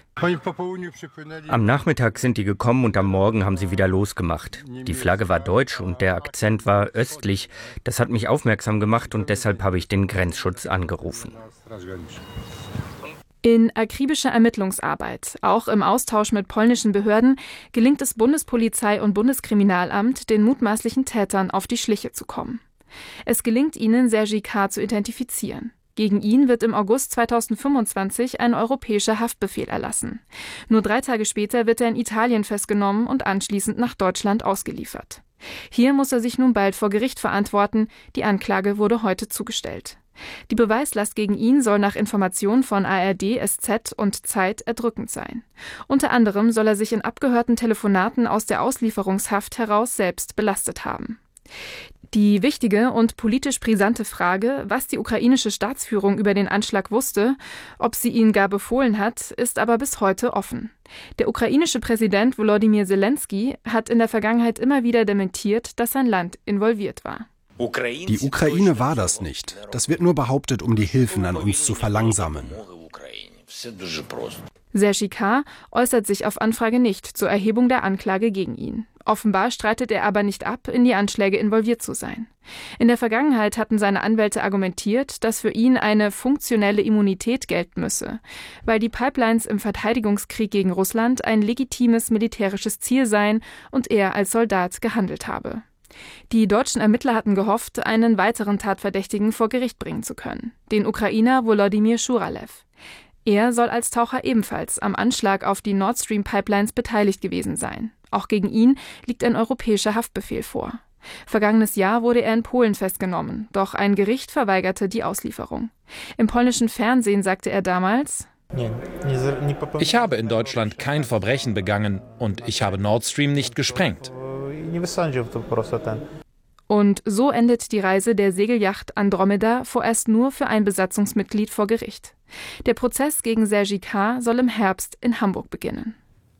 Am Nachmittag sind die gekommen und am Morgen haben sie wieder losgemacht. Die Flagge war deutsch und der Akzent war östlich. Das hat mich aufmerksam gemacht und deshalb habe ich den Grenzschutz angerufen. In akribischer Ermittlungsarbeit, auch im Austausch mit polnischen Behörden, gelingt es Bundespolizei und Bundeskriminalamt, den mutmaßlichen Tätern auf die Schliche zu kommen. Es gelingt ihnen, Sergej K. zu identifizieren. Gegen ihn wird im August zweitausendfünfundzwanzig ein europäischer Haftbefehl erlassen. Nur drei Tage später wird er in Italien festgenommen und anschließend nach Deutschland ausgeliefert. Hier muss er sich nun bald vor Gericht verantworten. Die Anklage wurde heute zugestellt. Die Beweislast gegen ihn soll nach Informationen von A R D, S Z und Zeit erdrückend sein. Unter anderem soll er sich in abgehörten Telefonaten aus der Auslieferungshaft heraus selbst belastet haben. Die wichtige und politisch brisante Frage, was die ukrainische Staatsführung über den Anschlag wusste, ob sie ihn gar befohlen hat, ist aber bis heute offen. Der ukrainische Präsident Volodymyr Zelensky hat in der Vergangenheit immer wieder dementiert, dass sein Land involviert war. Die Ukraine war das nicht. Das wird nur behauptet, um die Hilfen an uns zu verlangsamen. Sergej K. äußert sich auf Anfrage nicht zur Erhebung der Anklage gegen ihn. Offenbar streitet er aber nicht ab, in die Anschläge involviert zu sein. In der Vergangenheit hatten seine Anwälte argumentiert, dass für ihn eine funktionelle Immunität gelten müsse, weil die Pipelines im Verteidigungskrieg gegen Russland ein legitimes militärisches Ziel seien und er als Soldat gehandelt habe. Die deutschen Ermittler hatten gehofft, einen weiteren Tatverdächtigen vor Gericht bringen zu können, den Ukrainer Volodymyr Schuralew. Er soll als Taucher ebenfalls am Anschlag auf die Nord Stream Pipelines beteiligt gewesen sein. Auch gegen ihn liegt ein europäischer Haftbefehl vor. Vergangenes Jahr wurde er in Polen festgenommen, doch ein Gericht verweigerte die Auslieferung. Im polnischen Fernsehen sagte er damals: Ich habe in Deutschland kein Verbrechen begangen und ich habe Nord Stream nicht gesprengt. Und so endet die Reise der Segelyacht Andromeda vorerst nur für ein Besatzungsmitglied vor Gericht. Der Prozess gegen Sergej K. soll im Herbst in Hamburg beginnen.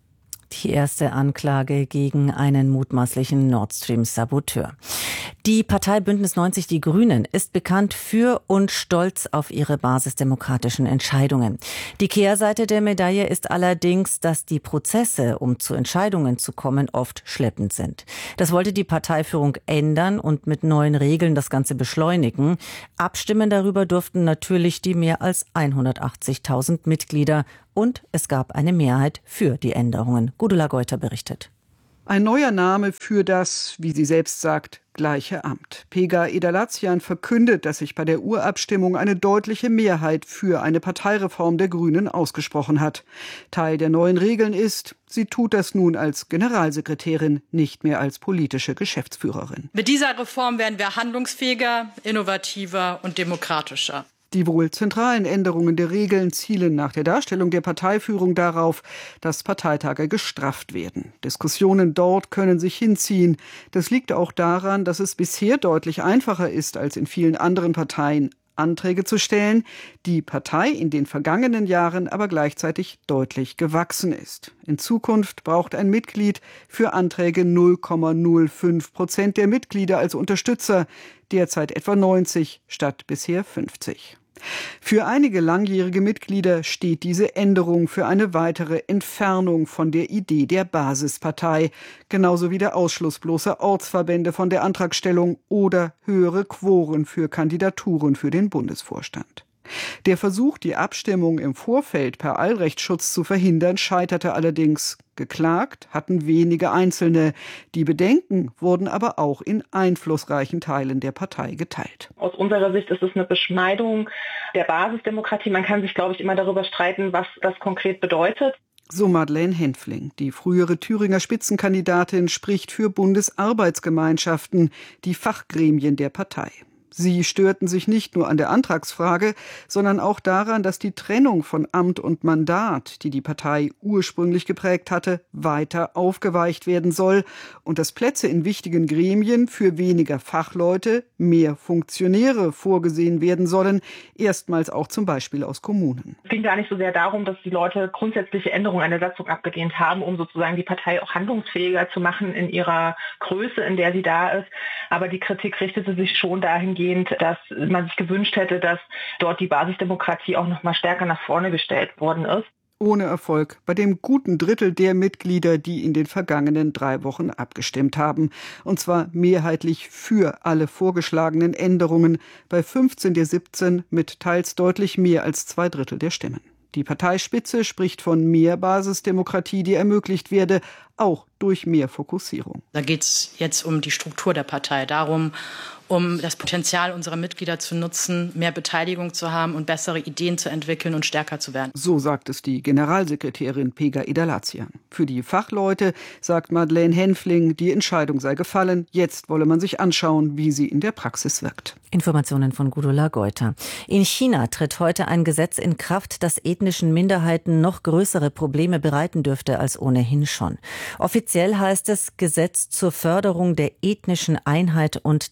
Die erste Anklage gegen einen mutmaßlichen Nord Stream-Saboteur. Die Partei Bündnis neunzig Die Grünen ist bekannt für und stolz auf ihre basisdemokratischen Entscheidungen. Die Kehrseite der Medaille ist allerdings, dass die Prozesse, um zu Entscheidungen zu kommen, oft schleppend sind. Das wollte die Parteiführung ändern und mit neuen Regeln das Ganze beschleunigen. Abstimmen darüber durften natürlich die mehr als hundertachtzigtausend Mitglieder. Und es gab eine Mehrheit für die Änderungen. Gudula Geuter berichtet. Ein neuer Name für das, wie sie selbst sagt, gleiche Amt. Pega Edalazian verkündet, dass sich bei der Urabstimmung eine deutliche Mehrheit für eine Parteireform der Grünen ausgesprochen hat. Teil der neuen Regeln ist, sie tut das nun als Generalsekretärin, nicht mehr als politische Geschäftsführerin. Mit dieser Reform werden wir handlungsfähiger, innovativer und demokratischer. Die wohl zentralen Änderungen der Regeln zielen nach der Darstellung der Parteiführung darauf, dass Parteitage gestrafft werden. Diskussionen dort können sich hinziehen. Das liegt auch daran, dass es bisher deutlich einfacher ist als in vielen anderen Parteien, Anträge zu stellen, die Partei in den vergangenen Jahren aber gleichzeitig deutlich gewachsen ist. In Zukunft braucht ein Mitglied für Anträge null Komma null fünf Prozent der Mitglieder als Unterstützer, derzeit etwa neunzig statt bisher fünfzig. Für einige langjährige Mitglieder steht diese Änderung für eine weitere Entfernung von der Idee der Basispartei, genauso wie der Ausschluss bloßer Ortsverbände von der Antragstellung oder höhere Quoren für Kandidaturen für den Bundesvorstand. Der Versuch, die Abstimmung im Vorfeld per Eilrechtsschutz zu verhindern, scheiterte allerdings. Geklagt hatten wenige Einzelne. Die Bedenken wurden aber auch in einflussreichen Teilen der Partei geteilt. Aus unserer Sicht ist es eine Beschneidung der Basisdemokratie. Man kann sich, glaube ich, immer darüber streiten, was das konkret bedeutet. So Madeleine Henfling, die frühere Thüringer Spitzenkandidatin, spricht für Bundesarbeitsgemeinschaften, die Fachgremien der Partei. Sie störten sich nicht nur an der Antragsfrage, sondern auch daran, dass die Trennung von Amt und Mandat, die die Partei ursprünglich geprägt hatte, weiter aufgeweicht werden soll und dass Plätze in wichtigen Gremien für weniger Fachleute, mehr Funktionäre vorgesehen werden sollen, erstmals auch zum Beispiel aus Kommunen. Es ging gar nicht so sehr darum, dass die Leute grundsätzliche Änderungen an der Satzung abgelehnt haben, um sozusagen die Partei auch handlungsfähiger zu machen in ihrer Größe, in der sie da ist. Aber die Kritik richtete sich schon dahingehend, dass man sich gewünscht hätte, dass dort die Basisdemokratie auch noch mal stärker nach vorne gestellt worden ist. Ohne Erfolg bei dem guten Drittel der Mitglieder, die in den vergangenen drei Wochen abgestimmt haben. Und zwar mehrheitlich für alle vorgeschlagenen Änderungen, bei fünfzehn der siebzehn mit teils deutlich mehr als zwei Drittel der Stimmen. Die Parteispitze spricht von mehr Basisdemokratie, die ermöglicht werde, auch durch mehr Fokussierung. Da geht es jetzt um die Struktur der Partei, darum, um das Potenzial unserer Mitglieder zu nutzen, mehr Beteiligung zu haben und bessere Ideen zu entwickeln und stärker zu werden. So sagt es die Generalsekretärin Pega Edalazian. Für die Fachleute sagt Madeleine Henfling, die Entscheidung sei gefallen. Jetzt wolle man sich anschauen, wie sie in der Praxis wirkt. Informationen von Gudula Geuter. In China tritt heute ein Gesetz in Kraft, das ethnischen Minderheiten noch größere Probleme bereiten dürfte als ohnehin schon. Offiziell heißt es Gesetz zur Förderung der ethnischen Einheit und des Fortschritts.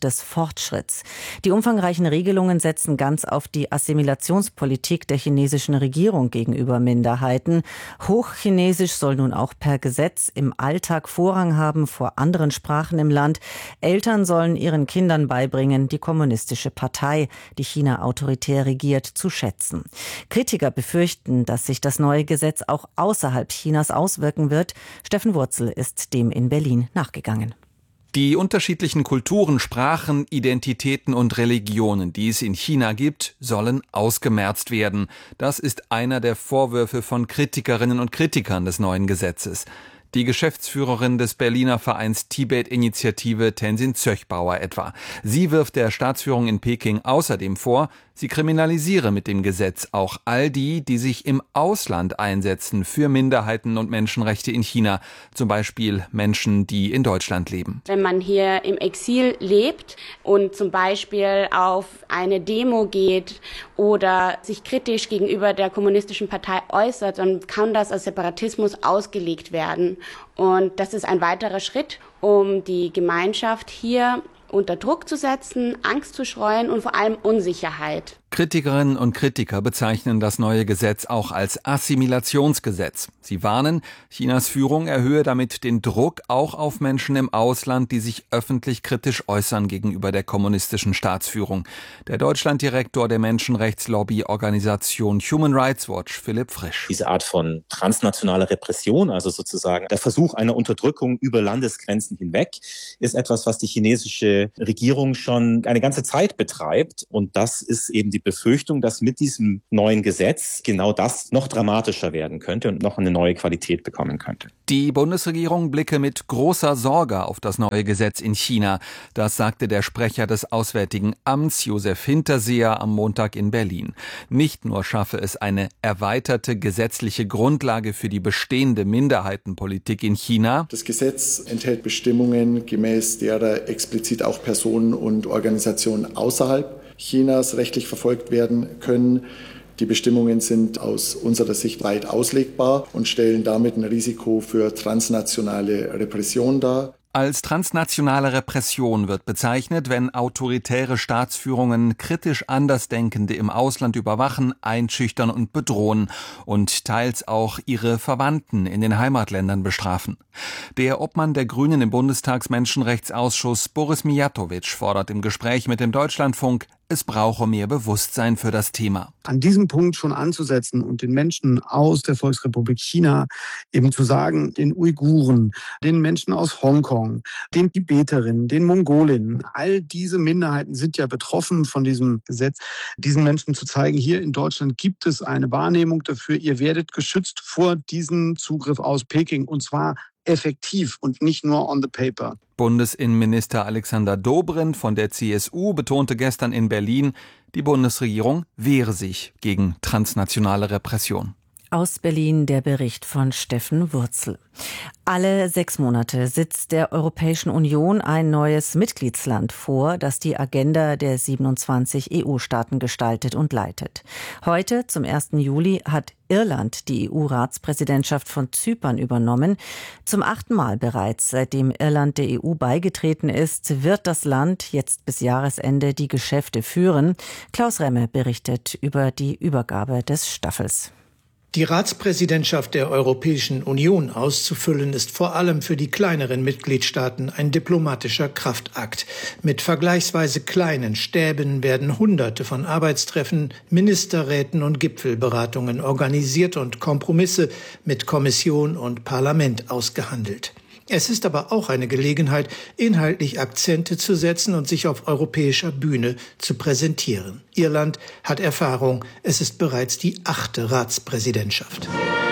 Fortschritts. Die umfangreichen Regelungen setzen ganz auf die Assimilationspolitik der chinesischen Regierung gegenüber Minderheiten. Hochchinesisch soll nun auch per Gesetz im Alltag Vorrang haben vor anderen Sprachen im Land. Eltern sollen ihren Kindern beibringen, die kommunistische Partei, die China autoritär regiert, zu schätzen. Kritiker befürchten, dass sich das neue Gesetz auch außerhalb Chinas auswirken wird. Steffen Wurzel ist dem in Berlin nachgegangen. Die unterschiedlichen Kulturen, Sprachen, Identitäten und Religionen, die es in China gibt, sollen ausgemerzt werden. Das ist einer der Vorwürfe von Kritikerinnen und Kritikern des neuen Gesetzes. Die Geschäftsführerin des Berliner Vereins Tibet-Initiative, Tenzin Zöchbauer etwa. Sie wirft der Staatsführung in Peking außerdem vor, sie kriminalisiere mit dem Gesetz auch all die, die sich im Ausland einsetzen für Minderheiten und Menschenrechte in China. Zum Beispiel Menschen, die in Deutschland leben. Wenn man hier im Exil lebt und zum Beispiel auf eine Demo geht oder sich kritisch gegenüber der kommunistischen Partei äußert, dann kann das als Separatismus ausgelegt werden. Und das ist ein weiterer Schritt, um die Gemeinschaft hier unter Druck zu setzen, Angst zu streuen und vor allem Unsicherheit. Kritikerinnen und Kritiker bezeichnen das neue Gesetz auch als Assimilationsgesetz. Sie warnen, Chinas Führung erhöhe damit den Druck auch auf Menschen im Ausland, die sich öffentlich kritisch äußern gegenüber der kommunistischen Staatsführung. Der Deutschlanddirektor der Menschenrechtslobby-Organisation Human Rights Watch, Philipp Frisch. Diese Art von transnationaler Repression, also sozusagen der Versuch einer Unterdrückung über Landesgrenzen hinweg, ist etwas, was die chinesische Regierung schon eine ganze Zeit betreibt. Und das ist eben die Befürchtung, dass mit diesem neuen Gesetz genau das noch dramatischer werden könnte und noch eine neue Qualität bekommen könnte. Die Bundesregierung blicke mit großer Sorge auf das neue Gesetz in China. Das sagte der Sprecher des Auswärtigen Amts, Josef Hinterseher, am Montag in Berlin. Nicht nur schaffe es eine erweiterte gesetzliche Grundlage für die bestehende Minderheitenpolitik in China. Das Gesetz enthält Bestimmungen, gemäß derer explizit auch Personen und Organisationen außerhalb Chinas rechtlich verfolgt werden können. Die Bestimmungen sind aus unserer Sicht weit auslegbar und stellen damit ein Risiko für transnationale Repression dar. Als transnationale Repression wird bezeichnet, wenn autoritäre Staatsführungen kritisch Andersdenkende im Ausland überwachen, einschüchtern und bedrohen und teils auch ihre Verwandten in den Heimatländern bestrafen. Der Obmann der Grünen im Bundestagsmenschenrechtsausschuss, Boris Mijatovic, fordert im Gespräch mit dem Deutschlandfunk, es brauche mehr Bewusstsein für das Thema. An diesem Punkt schon anzusetzen und den Menschen aus der Volksrepublik China eben zu sagen, den Uiguren, den Menschen aus Hongkong, den Tibeterinnen, den Mongolinnen, all diese Minderheiten sind ja betroffen von diesem Gesetz, diesen Menschen zu zeigen, hier in Deutschland gibt es eine Wahrnehmung dafür, ihr werdet geschützt vor diesem Zugriff aus Peking und zwar effektiv und nicht nur on the paper. Bundesinnenminister Alexander Dobrindt von der C S U betonte gestern in Berlin, die Bundesregierung wehre sich gegen transnationale Repression. Aus Berlin der Bericht von Steffen Wurzel. Alle sechs Monate sitzt der Europäischen Union ein neues Mitgliedsland vor, das die Agenda der siebenundzwanzig E U-Staaten gestaltet und leitet. Heute, zum ersten Juli, hat Irland die E U-Ratspräsidentschaft von Zypern übernommen. Zum achten Mal bereits, seitdem Irland der E U beigetreten ist, wird das Land jetzt bis Jahresende die Geschäfte führen. Klaus Remme berichtet über die Übergabe des Staffels. Die Ratspräsidentschaft der Europäischen Union auszufüllen, ist vor allem für die kleineren Mitgliedstaaten ein diplomatischer Kraftakt. Mit vergleichsweise kleinen Stäben werden Hunderte von Arbeitstreffen, Ministerräten und Gipfelberatungen organisiert und Kompromisse mit Kommission und Parlament ausgehandelt. Es ist aber auch eine Gelegenheit, inhaltlich Akzente zu setzen und sich auf europäischer Bühne zu präsentieren. Irland hat Erfahrung. Es ist bereits die achte Ratspräsidentschaft.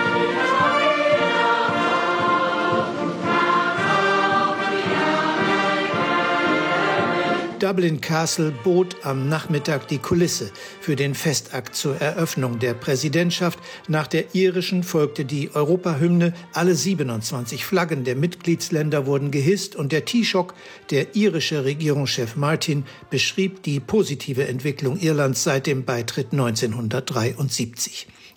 Dublin Castle bot am Nachmittag die Kulisse für den Festakt zur Eröffnung der Präsidentschaft. Nach der irischen folgte die Europahymne. Alle siebenundzwanzig Flaggen der Mitgliedsländer wurden gehisst und der Taoiseach, der irische Regierungschef Martin, beschrieb die positive Entwicklung Irlands seit dem Beitritt neunzehnhundertdreiundsiebzig.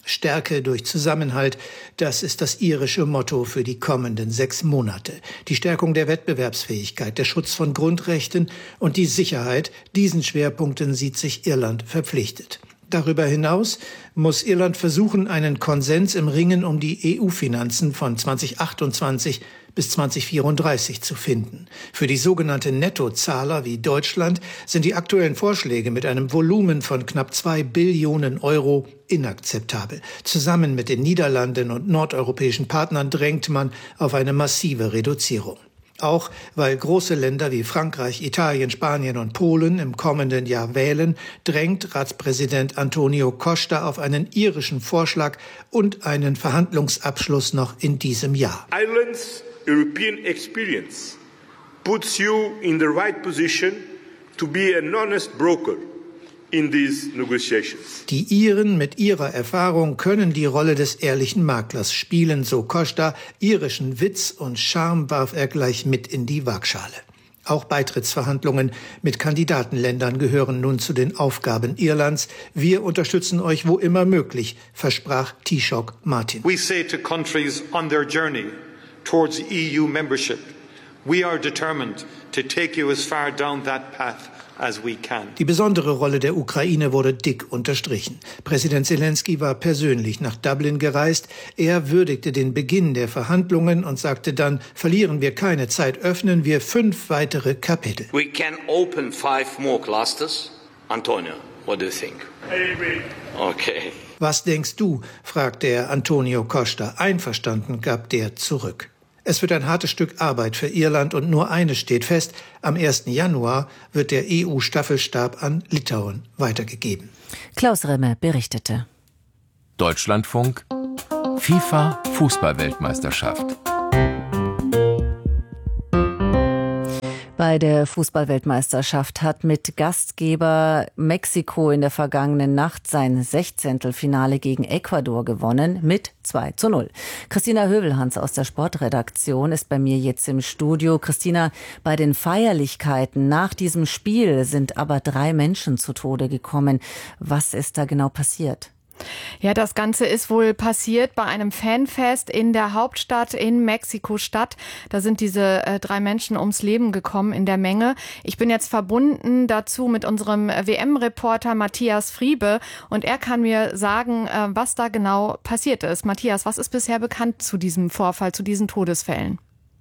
Stärke durch Zusammenhalt, das ist das irische Motto für die kommenden sechs Monate. Die Stärkung der Wettbewerbsfähigkeit, der Schutz von Grundrechten und die Sicherheit, diesen Schwerpunkten sieht sich Irland verpflichtet. Darüber hinaus muss Irland versuchen, einen Konsens im Ringen um die E U-Finanzen von zweitausendachtundzwanzig bis zweitausendvierunddreißig zu finden. Für die sogenannte Nettozahler wie Deutschland sind die aktuellen Vorschläge mit einem Volumen von knapp zwei Billionen Euro inakzeptabel. Zusammen mit den Niederlanden und nordeuropäischen Partnern drängt man auf eine massive Reduzierung. Auch weil große Länder wie Frankreich, Italien, Spanien und Polen im kommenden Jahr wählen, drängt Ratspräsident Antonio Costa auf einen irischen Vorschlag und einen Verhandlungsabschluss noch in diesem Jahr. Ireland's European experience puts you in the right position to be an honest broker in these negotiations. Die Iren mit ihrer Erfahrung können die Rolle des ehrlichen Maklers spielen, so Costa. Irischen Witz und Charme warf er gleich mit in die Waagschale. Auch Beitrittsverhandlungen mit Kandidatenländern gehören nun zu den Aufgaben Irlands. Wir unterstützen euch wo immer möglich, versprach Taoiseach Martin. We say to countries on their journey towards E U membership, we are determined to take you as far down that path as we can. Die besondere Rolle der Ukraine wurde dick unterstrichen. Präsident Zelensky war persönlich nach Dublin gereist. Er würdigte den Beginn der Verhandlungen und sagte dann, verlieren wir keine Zeit, öffnen wir fünf weitere Kapitel. We can open five more clusters. Antonio, what do you think? I agree. Okay. Was denkst du? fragte er Antonio Costa. Einverstanden gab der zurück. Es wird ein hartes Stück Arbeit für Irland und nur eines steht fest. Am ersten Januar wird der E U-Staffelstab an Litauen weitergegeben. Klaus Remme berichtete. Deutschlandfunk FIFA Fußballweltmeisterschaft. Bei der Fußballweltmeisterschaft hat mit Gastgeber Mexiko in der vergangenen Nacht sein Sechzehntelfinale gegen Ecuador gewonnen mit zwei zu null. Christina Hövelhans aus der Sportredaktion ist bei mir jetzt im Studio. Christina, bei den Feierlichkeiten nach diesem Spiel sind aber drei Menschen zu Tode gekommen. Was ist da genau passiert? Ja, das Ganze ist wohl passiert bei einem Fanfest in der Hauptstadt in Mexiko-Stadt. Da sind diese äh, drei Menschen ums Leben gekommen in der Menge. Ich bin jetzt verbunden dazu mit unserem W M-Reporter Matthias Friebe und er kann mir sagen, äh, was da genau passiert ist. Matthias, was ist bisher bekannt zu diesem Vorfall, zu diesen Todesfällen?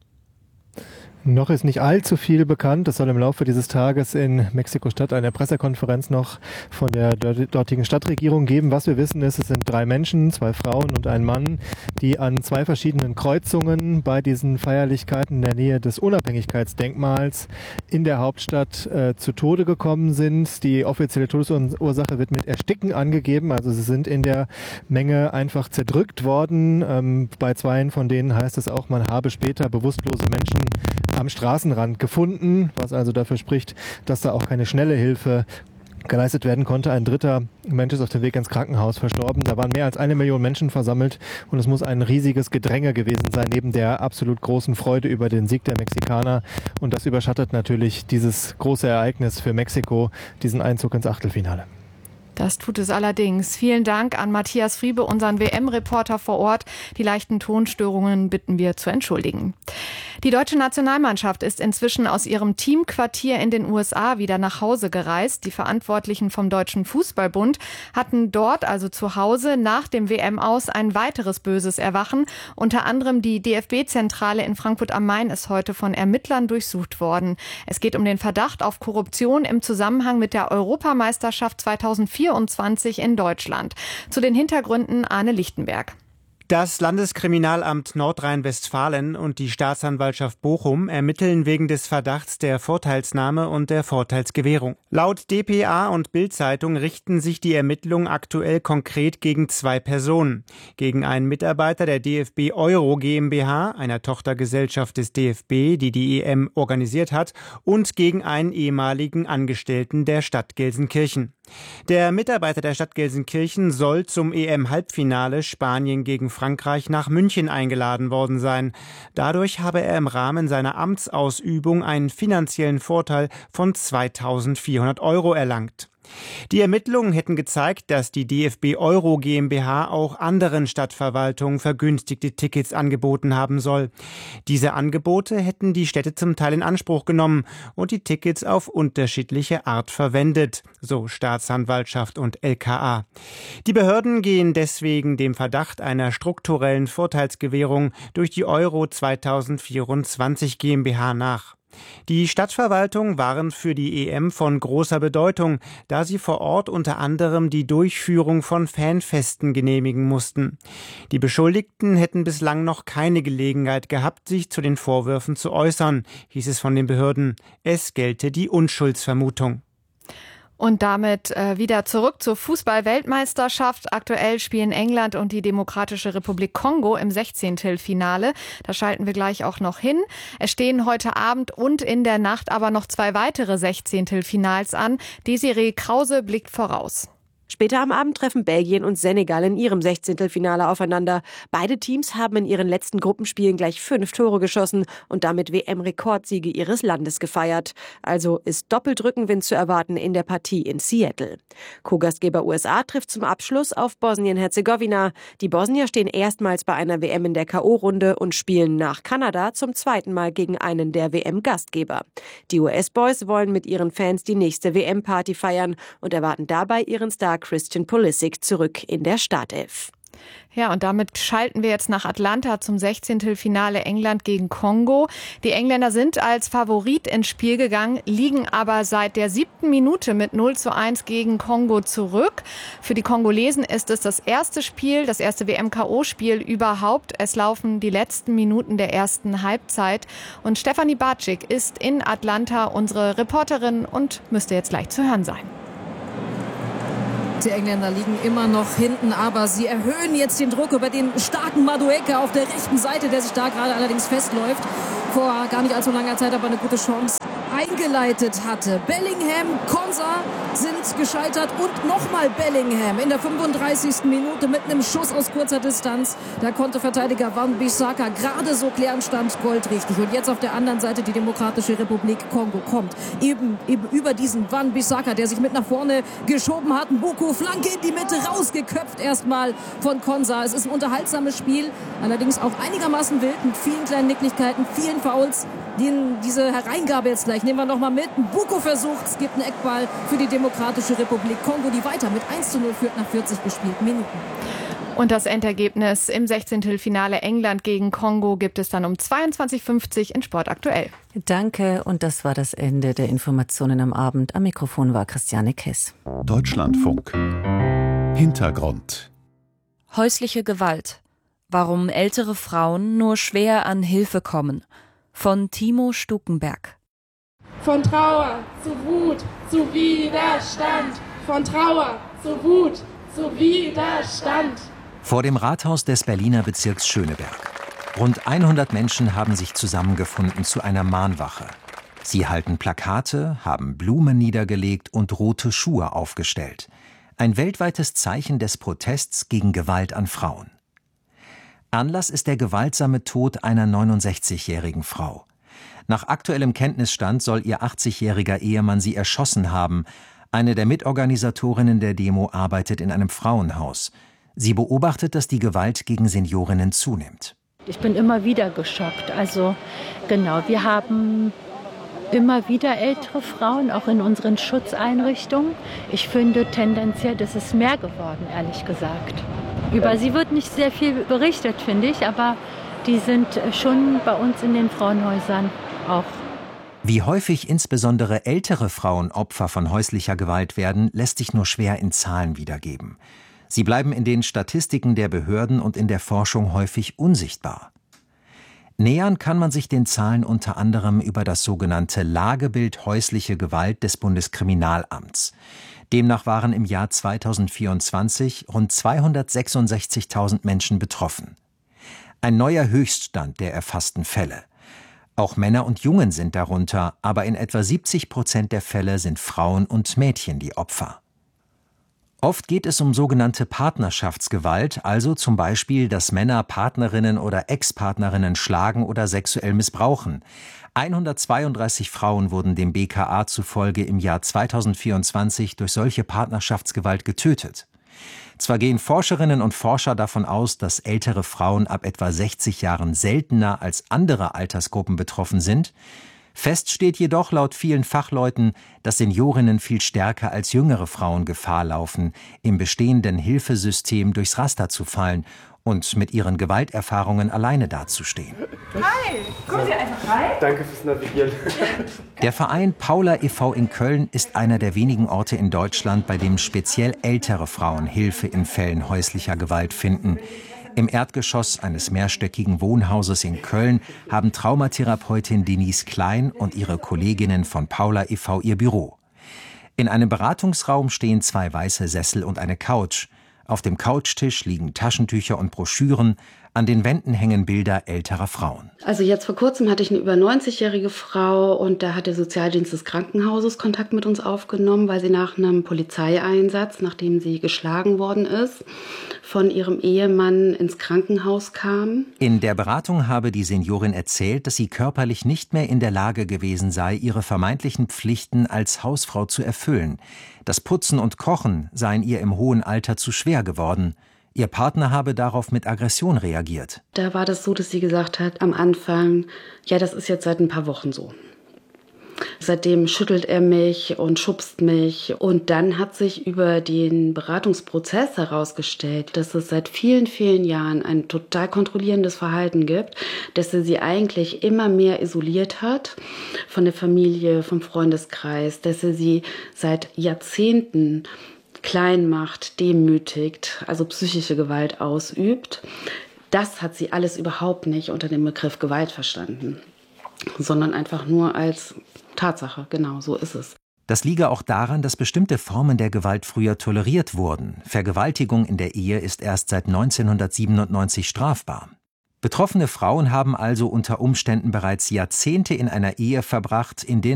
Noch ist nicht allzu viel bekannt. Es soll im Laufe dieses Tages in Mexiko-Stadt eine Pressekonferenz noch von der dortigen Stadtregierung geben. Was wir wissen ist, es sind drei Menschen, zwei Frauen und ein Mann, die an zwei verschiedenen Kreuzungen bei diesen Feierlichkeiten in der Nähe des Unabhängigkeitsdenkmals in der Hauptstadt äh, zu Tode gekommen sind. Die offizielle Todesursache wird mit Ersticken angegeben. Also sie sind in der Menge einfach zerdrückt worden. Ähm, bei zweien von denen heißt es auch, man habe später bewusstlose Menschen am Straßenrand gefunden, was also dafür spricht, dass da auch keine schnelle Hilfe geleistet werden konnte. Ein dritter Mensch ist auf dem Weg ins Krankenhaus verstorben. Da waren mehr als eine Million Menschen versammelt und es muss ein riesiges Gedränge gewesen sein, neben der absolut großen Freude über den Sieg der Mexikaner. Und das überschattet natürlich dieses große Ereignis für Mexiko, diesen Einzug ins Achtelfinale. Das tut es allerdings. Vielen Dank an Matthias Friebe, unseren W M-Reporter vor Ort. Die leichten Tonstörungen bitten wir zu entschuldigen. Die deutsche Nationalmannschaft ist inzwischen aus ihrem Teamquartier in den U S A wieder nach Hause gereist. Die Verantwortlichen vom Deutschen Fußballbund hatten dort, also zu Hause, nach dem W M-Aus ein weiteres böses Erwachen. Unter anderem die D F B-Zentrale in Frankfurt am Main ist heute von Ermittlern durchsucht worden. Es geht um den Verdacht auf Korruption im Zusammenhang mit der Europameisterschaft zweitausendvierundzwanzig in Deutschland. Zu den Hintergründen Arne Lichtenberg. Das Landeskriminalamt Nordrhein-Westfalen und die Staatsanwaltschaft Bochum ermitteln wegen des Verdachts der Vorteilsnahme und der Vorteilsgewährung. Laut D P A und Bild-Zeitung richten sich die Ermittlungen aktuell konkret gegen zwei Personen. Gegen einen Mitarbeiter der D F B Euro GmbH, einer Tochtergesellschaft des D F B, die die E M organisiert hat, und gegen einen ehemaligen Angestellten der Stadt Gelsenkirchen. Der Mitarbeiter der Stadt Gelsenkirchen soll zum E M-Halbfinale Spanien gegen Frankreich nach München eingeladen worden sein. Dadurch habe er im Rahmen seiner Amtsausübung einen finanziellen Vorteil von zweitausendvierhundert Euro erlangt. Die Ermittlungen hätten gezeigt, dass die D F B Euro GmbH auch anderen Stadtverwaltungen vergünstigte Tickets angeboten haben soll. Diese Angebote hätten die Städte zum Teil in Anspruch genommen und die Tickets auf unterschiedliche Art verwendet, so Staatsanwaltschaft und L K A. Die Behörden gehen deswegen dem Verdacht einer strukturellen Vorteilsgewährung durch die Euro zweitausendvierundzwanzig GmbH nach. Die Stadtverwaltungen waren für die E M von großer Bedeutung, da sie vor Ort unter anderem die Durchführung von Fanfesten genehmigen mussten. Die Beschuldigten hätten bislang noch keine Gelegenheit gehabt, sich zu den Vorwürfen zu äußern, hieß es von den Behörden. Es gelte die Unschuldsvermutung. Und damit äh, wieder zurück zur Fußball-Weltmeisterschaft. Aktuell spielen England und die Demokratische Republik Kongo im Sechzehntelfinale. Da schalten wir gleich auch noch hin. Es stehen heute Abend und in der Nacht aber noch zwei weitere Sechzehntelfinals an. Desiree Krause blickt voraus. Später am Abend treffen Belgien und Senegal in ihrem Sechzehntelfinale aufeinander. Beide Teams haben in ihren letzten Gruppenspielen gleich fünf Tore geschossen und damit W M-Rekordsiege ihres Landes gefeiert. Also ist doppelt Rückenwind zu erwarten in der Partie in Seattle. Co-Gastgeber U S A trifft zum Abschluss auf Bosnien-Herzegowina. Die Bosnier stehen erstmals bei einer W M in der K O-Runde und spielen nach Kanada zum zweiten Mal gegen einen der W M-Gastgeber. Die U S-Boys wollen mit ihren Fans die nächste W M-Party feiern und erwarten dabei ihren Star Christian Pulisic zurück in der Startelf. Ja, und damit schalten wir jetzt nach Atlanta zum Sechzehntelfinale England gegen Kongo. Die Engländer sind als Favorit ins Spiel gegangen, liegen aber seit der siebten Minute mit null zu eins gegen Kongo zurück. Für die Kongolesen ist es das erste Spiel, das erste W M-K O-Spiel überhaupt. Es laufen die letzten Minuten der ersten Halbzeit. Und Stefanie Bartschik ist in Atlanta unsere Reporterin und müsste jetzt gleich zu hören sein. Die Engländer liegen immer noch hinten, aber sie erhöhen jetzt den Druck über den starken Madueke auf der rechten Seite, der sich da gerade allerdings festläuft. Vor gar nicht allzu langer Zeit aber eine gute Chance eingeleitet hatte. Bellingham, Konsa sind gescheitert und nochmal Bellingham in der fünfunddreißigsten Minute mit einem Schuss aus kurzer Distanz. Da konnte Verteidiger Wan-Bissaka gerade so klären, stand goldrichtig. Und jetzt auf der anderen Seite die Demokratische Republik Kongo kommt. Eben, eben über diesen Wan-Bissaka, der sich mit nach vorne geschoben hat. Mbuku, Flanke in die Mitte, rausgeköpft erstmal von Konsa. Es ist ein unterhaltsames Spiel, allerdings auch einigermaßen wild mit vielen kleinen Nicklichkeiten, vielen Fouls. Den, diese Hereingabe jetzt gleich nehmen wir noch mal mit. Mbuku versucht, es gibt einen Eckball für die Demokratische Republik Kongo, die weiter mit eins zu null führt nach vierzig gespielten Minuten. Und das Endergebnis im Sechzehntelfinale England gegen Kongo gibt es dann um zweiundzwanzig Uhr fünfzig in Sport aktuell. Danke, und das war das Ende der Informationen am Abend. Am Mikrofon war Christiane Kess. Deutschlandfunk. Hintergrund. Häusliche Gewalt. Warum ältere Frauen nur schwer an Hilfe kommen. Von Timo Stukenberg. Von Trauer zu Wut, zu Widerstand. Von Trauer zu Wut, zu Widerstand. Vor dem Rathaus des Berliner Bezirks Schöneberg. Rund hundert Menschen haben sich zusammengefunden zu einer Mahnwache. Sie halten Plakate, haben Blumen niedergelegt und rote Schuhe aufgestellt. Ein weltweites Zeichen des Protests gegen Gewalt an Frauen. Anlass ist der gewaltsame Tod einer neunundsechzigjährigen Frau. Nach aktuellem Kenntnisstand soll ihr achtzigjähriger Ehemann sie erschossen haben. Eine der Mitorganisatorinnen der Demo arbeitet in einem Frauenhaus. Sie beobachtet, dass die Gewalt gegen Seniorinnen zunimmt. Ich bin immer wieder geschockt. Also genau, wir haben immer wieder ältere Frauen, auch in unseren Schutzeinrichtungen. Ich finde tendenziell, das ist mehr geworden, ehrlich gesagt. Über sie wird nicht sehr viel berichtet, finde ich, aber die sind schon bei uns in den Frauenhäusern auch. Wie häufig insbesondere ältere Frauen Opfer von häuslicher Gewalt werden, lässt sich nur schwer in Zahlen wiedergeben. Sie bleiben in den Statistiken der Behörden und in der Forschung häufig unsichtbar. Nähern kann man sich den Zahlen unter anderem über das sogenannte Lagebild häusliche Gewalt des Bundeskriminalamts. Demnach waren im Jahr zweitausendvierundzwanzig rund zweihundertsechsundsechzigtausend Menschen betroffen. Ein neuer Höchststand der erfassten Fälle. Auch Männer und Jungen sind darunter, aber in etwa siebzig Prozent der Fälle sind Frauen und Mädchen die Opfer. Oft geht es um sogenannte Partnerschaftsgewalt, also zum Beispiel, dass Männer Partnerinnen oder Ex-Partnerinnen schlagen oder sexuell missbrauchen. hundertzweiunddreißig Frauen wurden dem B K A zufolge im Jahr zweitausendvierundzwanzig durch solche Partnerschaftsgewalt getötet. Zwar gehen Forscherinnen und Forscher davon aus, dass ältere Frauen ab etwa sechzig Jahren seltener als andere Altersgruppen betroffen sind. Fest steht jedoch laut vielen Fachleuten, dass Seniorinnen viel stärker als jüngere Frauen Gefahr laufen, im bestehenden Hilfesystem durchs Raster zu fallen und mit ihren Gewalterfahrungen alleine dazustehen. Hi, kommen Sie einfach rein. Danke fürs Navigieren. Der Verein Paula e V in Köln ist einer der wenigen Orte in Deutschland, bei dem speziell ältere Frauen Hilfe in Fällen häuslicher Gewalt finden. Im Erdgeschoss eines mehrstöckigen Wohnhauses in Köln haben Traumatherapeutin Denise Klein und ihre Kolleginnen von Paula e V ihr Büro. In einem Beratungsraum stehen zwei weiße Sessel und eine Couch. Auf dem Couchtisch liegen Taschentücher und Broschüren, an den Wänden hängen Bilder älterer Frauen. Also jetzt vor kurzem hatte ich eine über neunzigjährige Frau und da hat der Sozialdienst des Krankenhauses Kontakt mit uns aufgenommen, weil sie nach einem Polizeieinsatz, nachdem sie geschlagen worden ist, von ihrem Ehemann ins Krankenhaus kam. In der Beratung habe die Seniorin erzählt, dass sie körperlich nicht mehr in der Lage gewesen sei, ihre vermeintlichen Pflichten als Hausfrau zu erfüllen. Das Putzen und Kochen seien ihr im hohen Alter zu schwer geworden. Ihr Partner habe darauf mit Aggression reagiert. Da war das so, dass sie gesagt hat am Anfang, ja, das ist jetzt seit ein paar Wochen so. Seitdem schüttelt er mich und schubst mich. Und dann hat sich über den Beratungsprozess herausgestellt, dass es seit vielen, vielen Jahren ein total kontrollierendes Verhalten gibt, dass er sie eigentlich immer mehr isoliert hat von der Familie, vom Freundeskreis, dass er sie seit Jahrzehnten klein macht, demütigt, also psychische Gewalt ausübt. Das hat sie alles überhaupt nicht unter dem Begriff Gewalt verstanden, sondern einfach nur als Tatsache. Genau, so ist es. Das liege auch daran, dass bestimmte Formen der Gewalt früher toleriert wurden. Vergewaltigung in der Ehe ist erst seit neunzehnhundertsiebenundneunzig strafbar. Betroffene Frauen haben also unter Umständen bereits Jahrzehnte in einer Ehe verbracht, in denen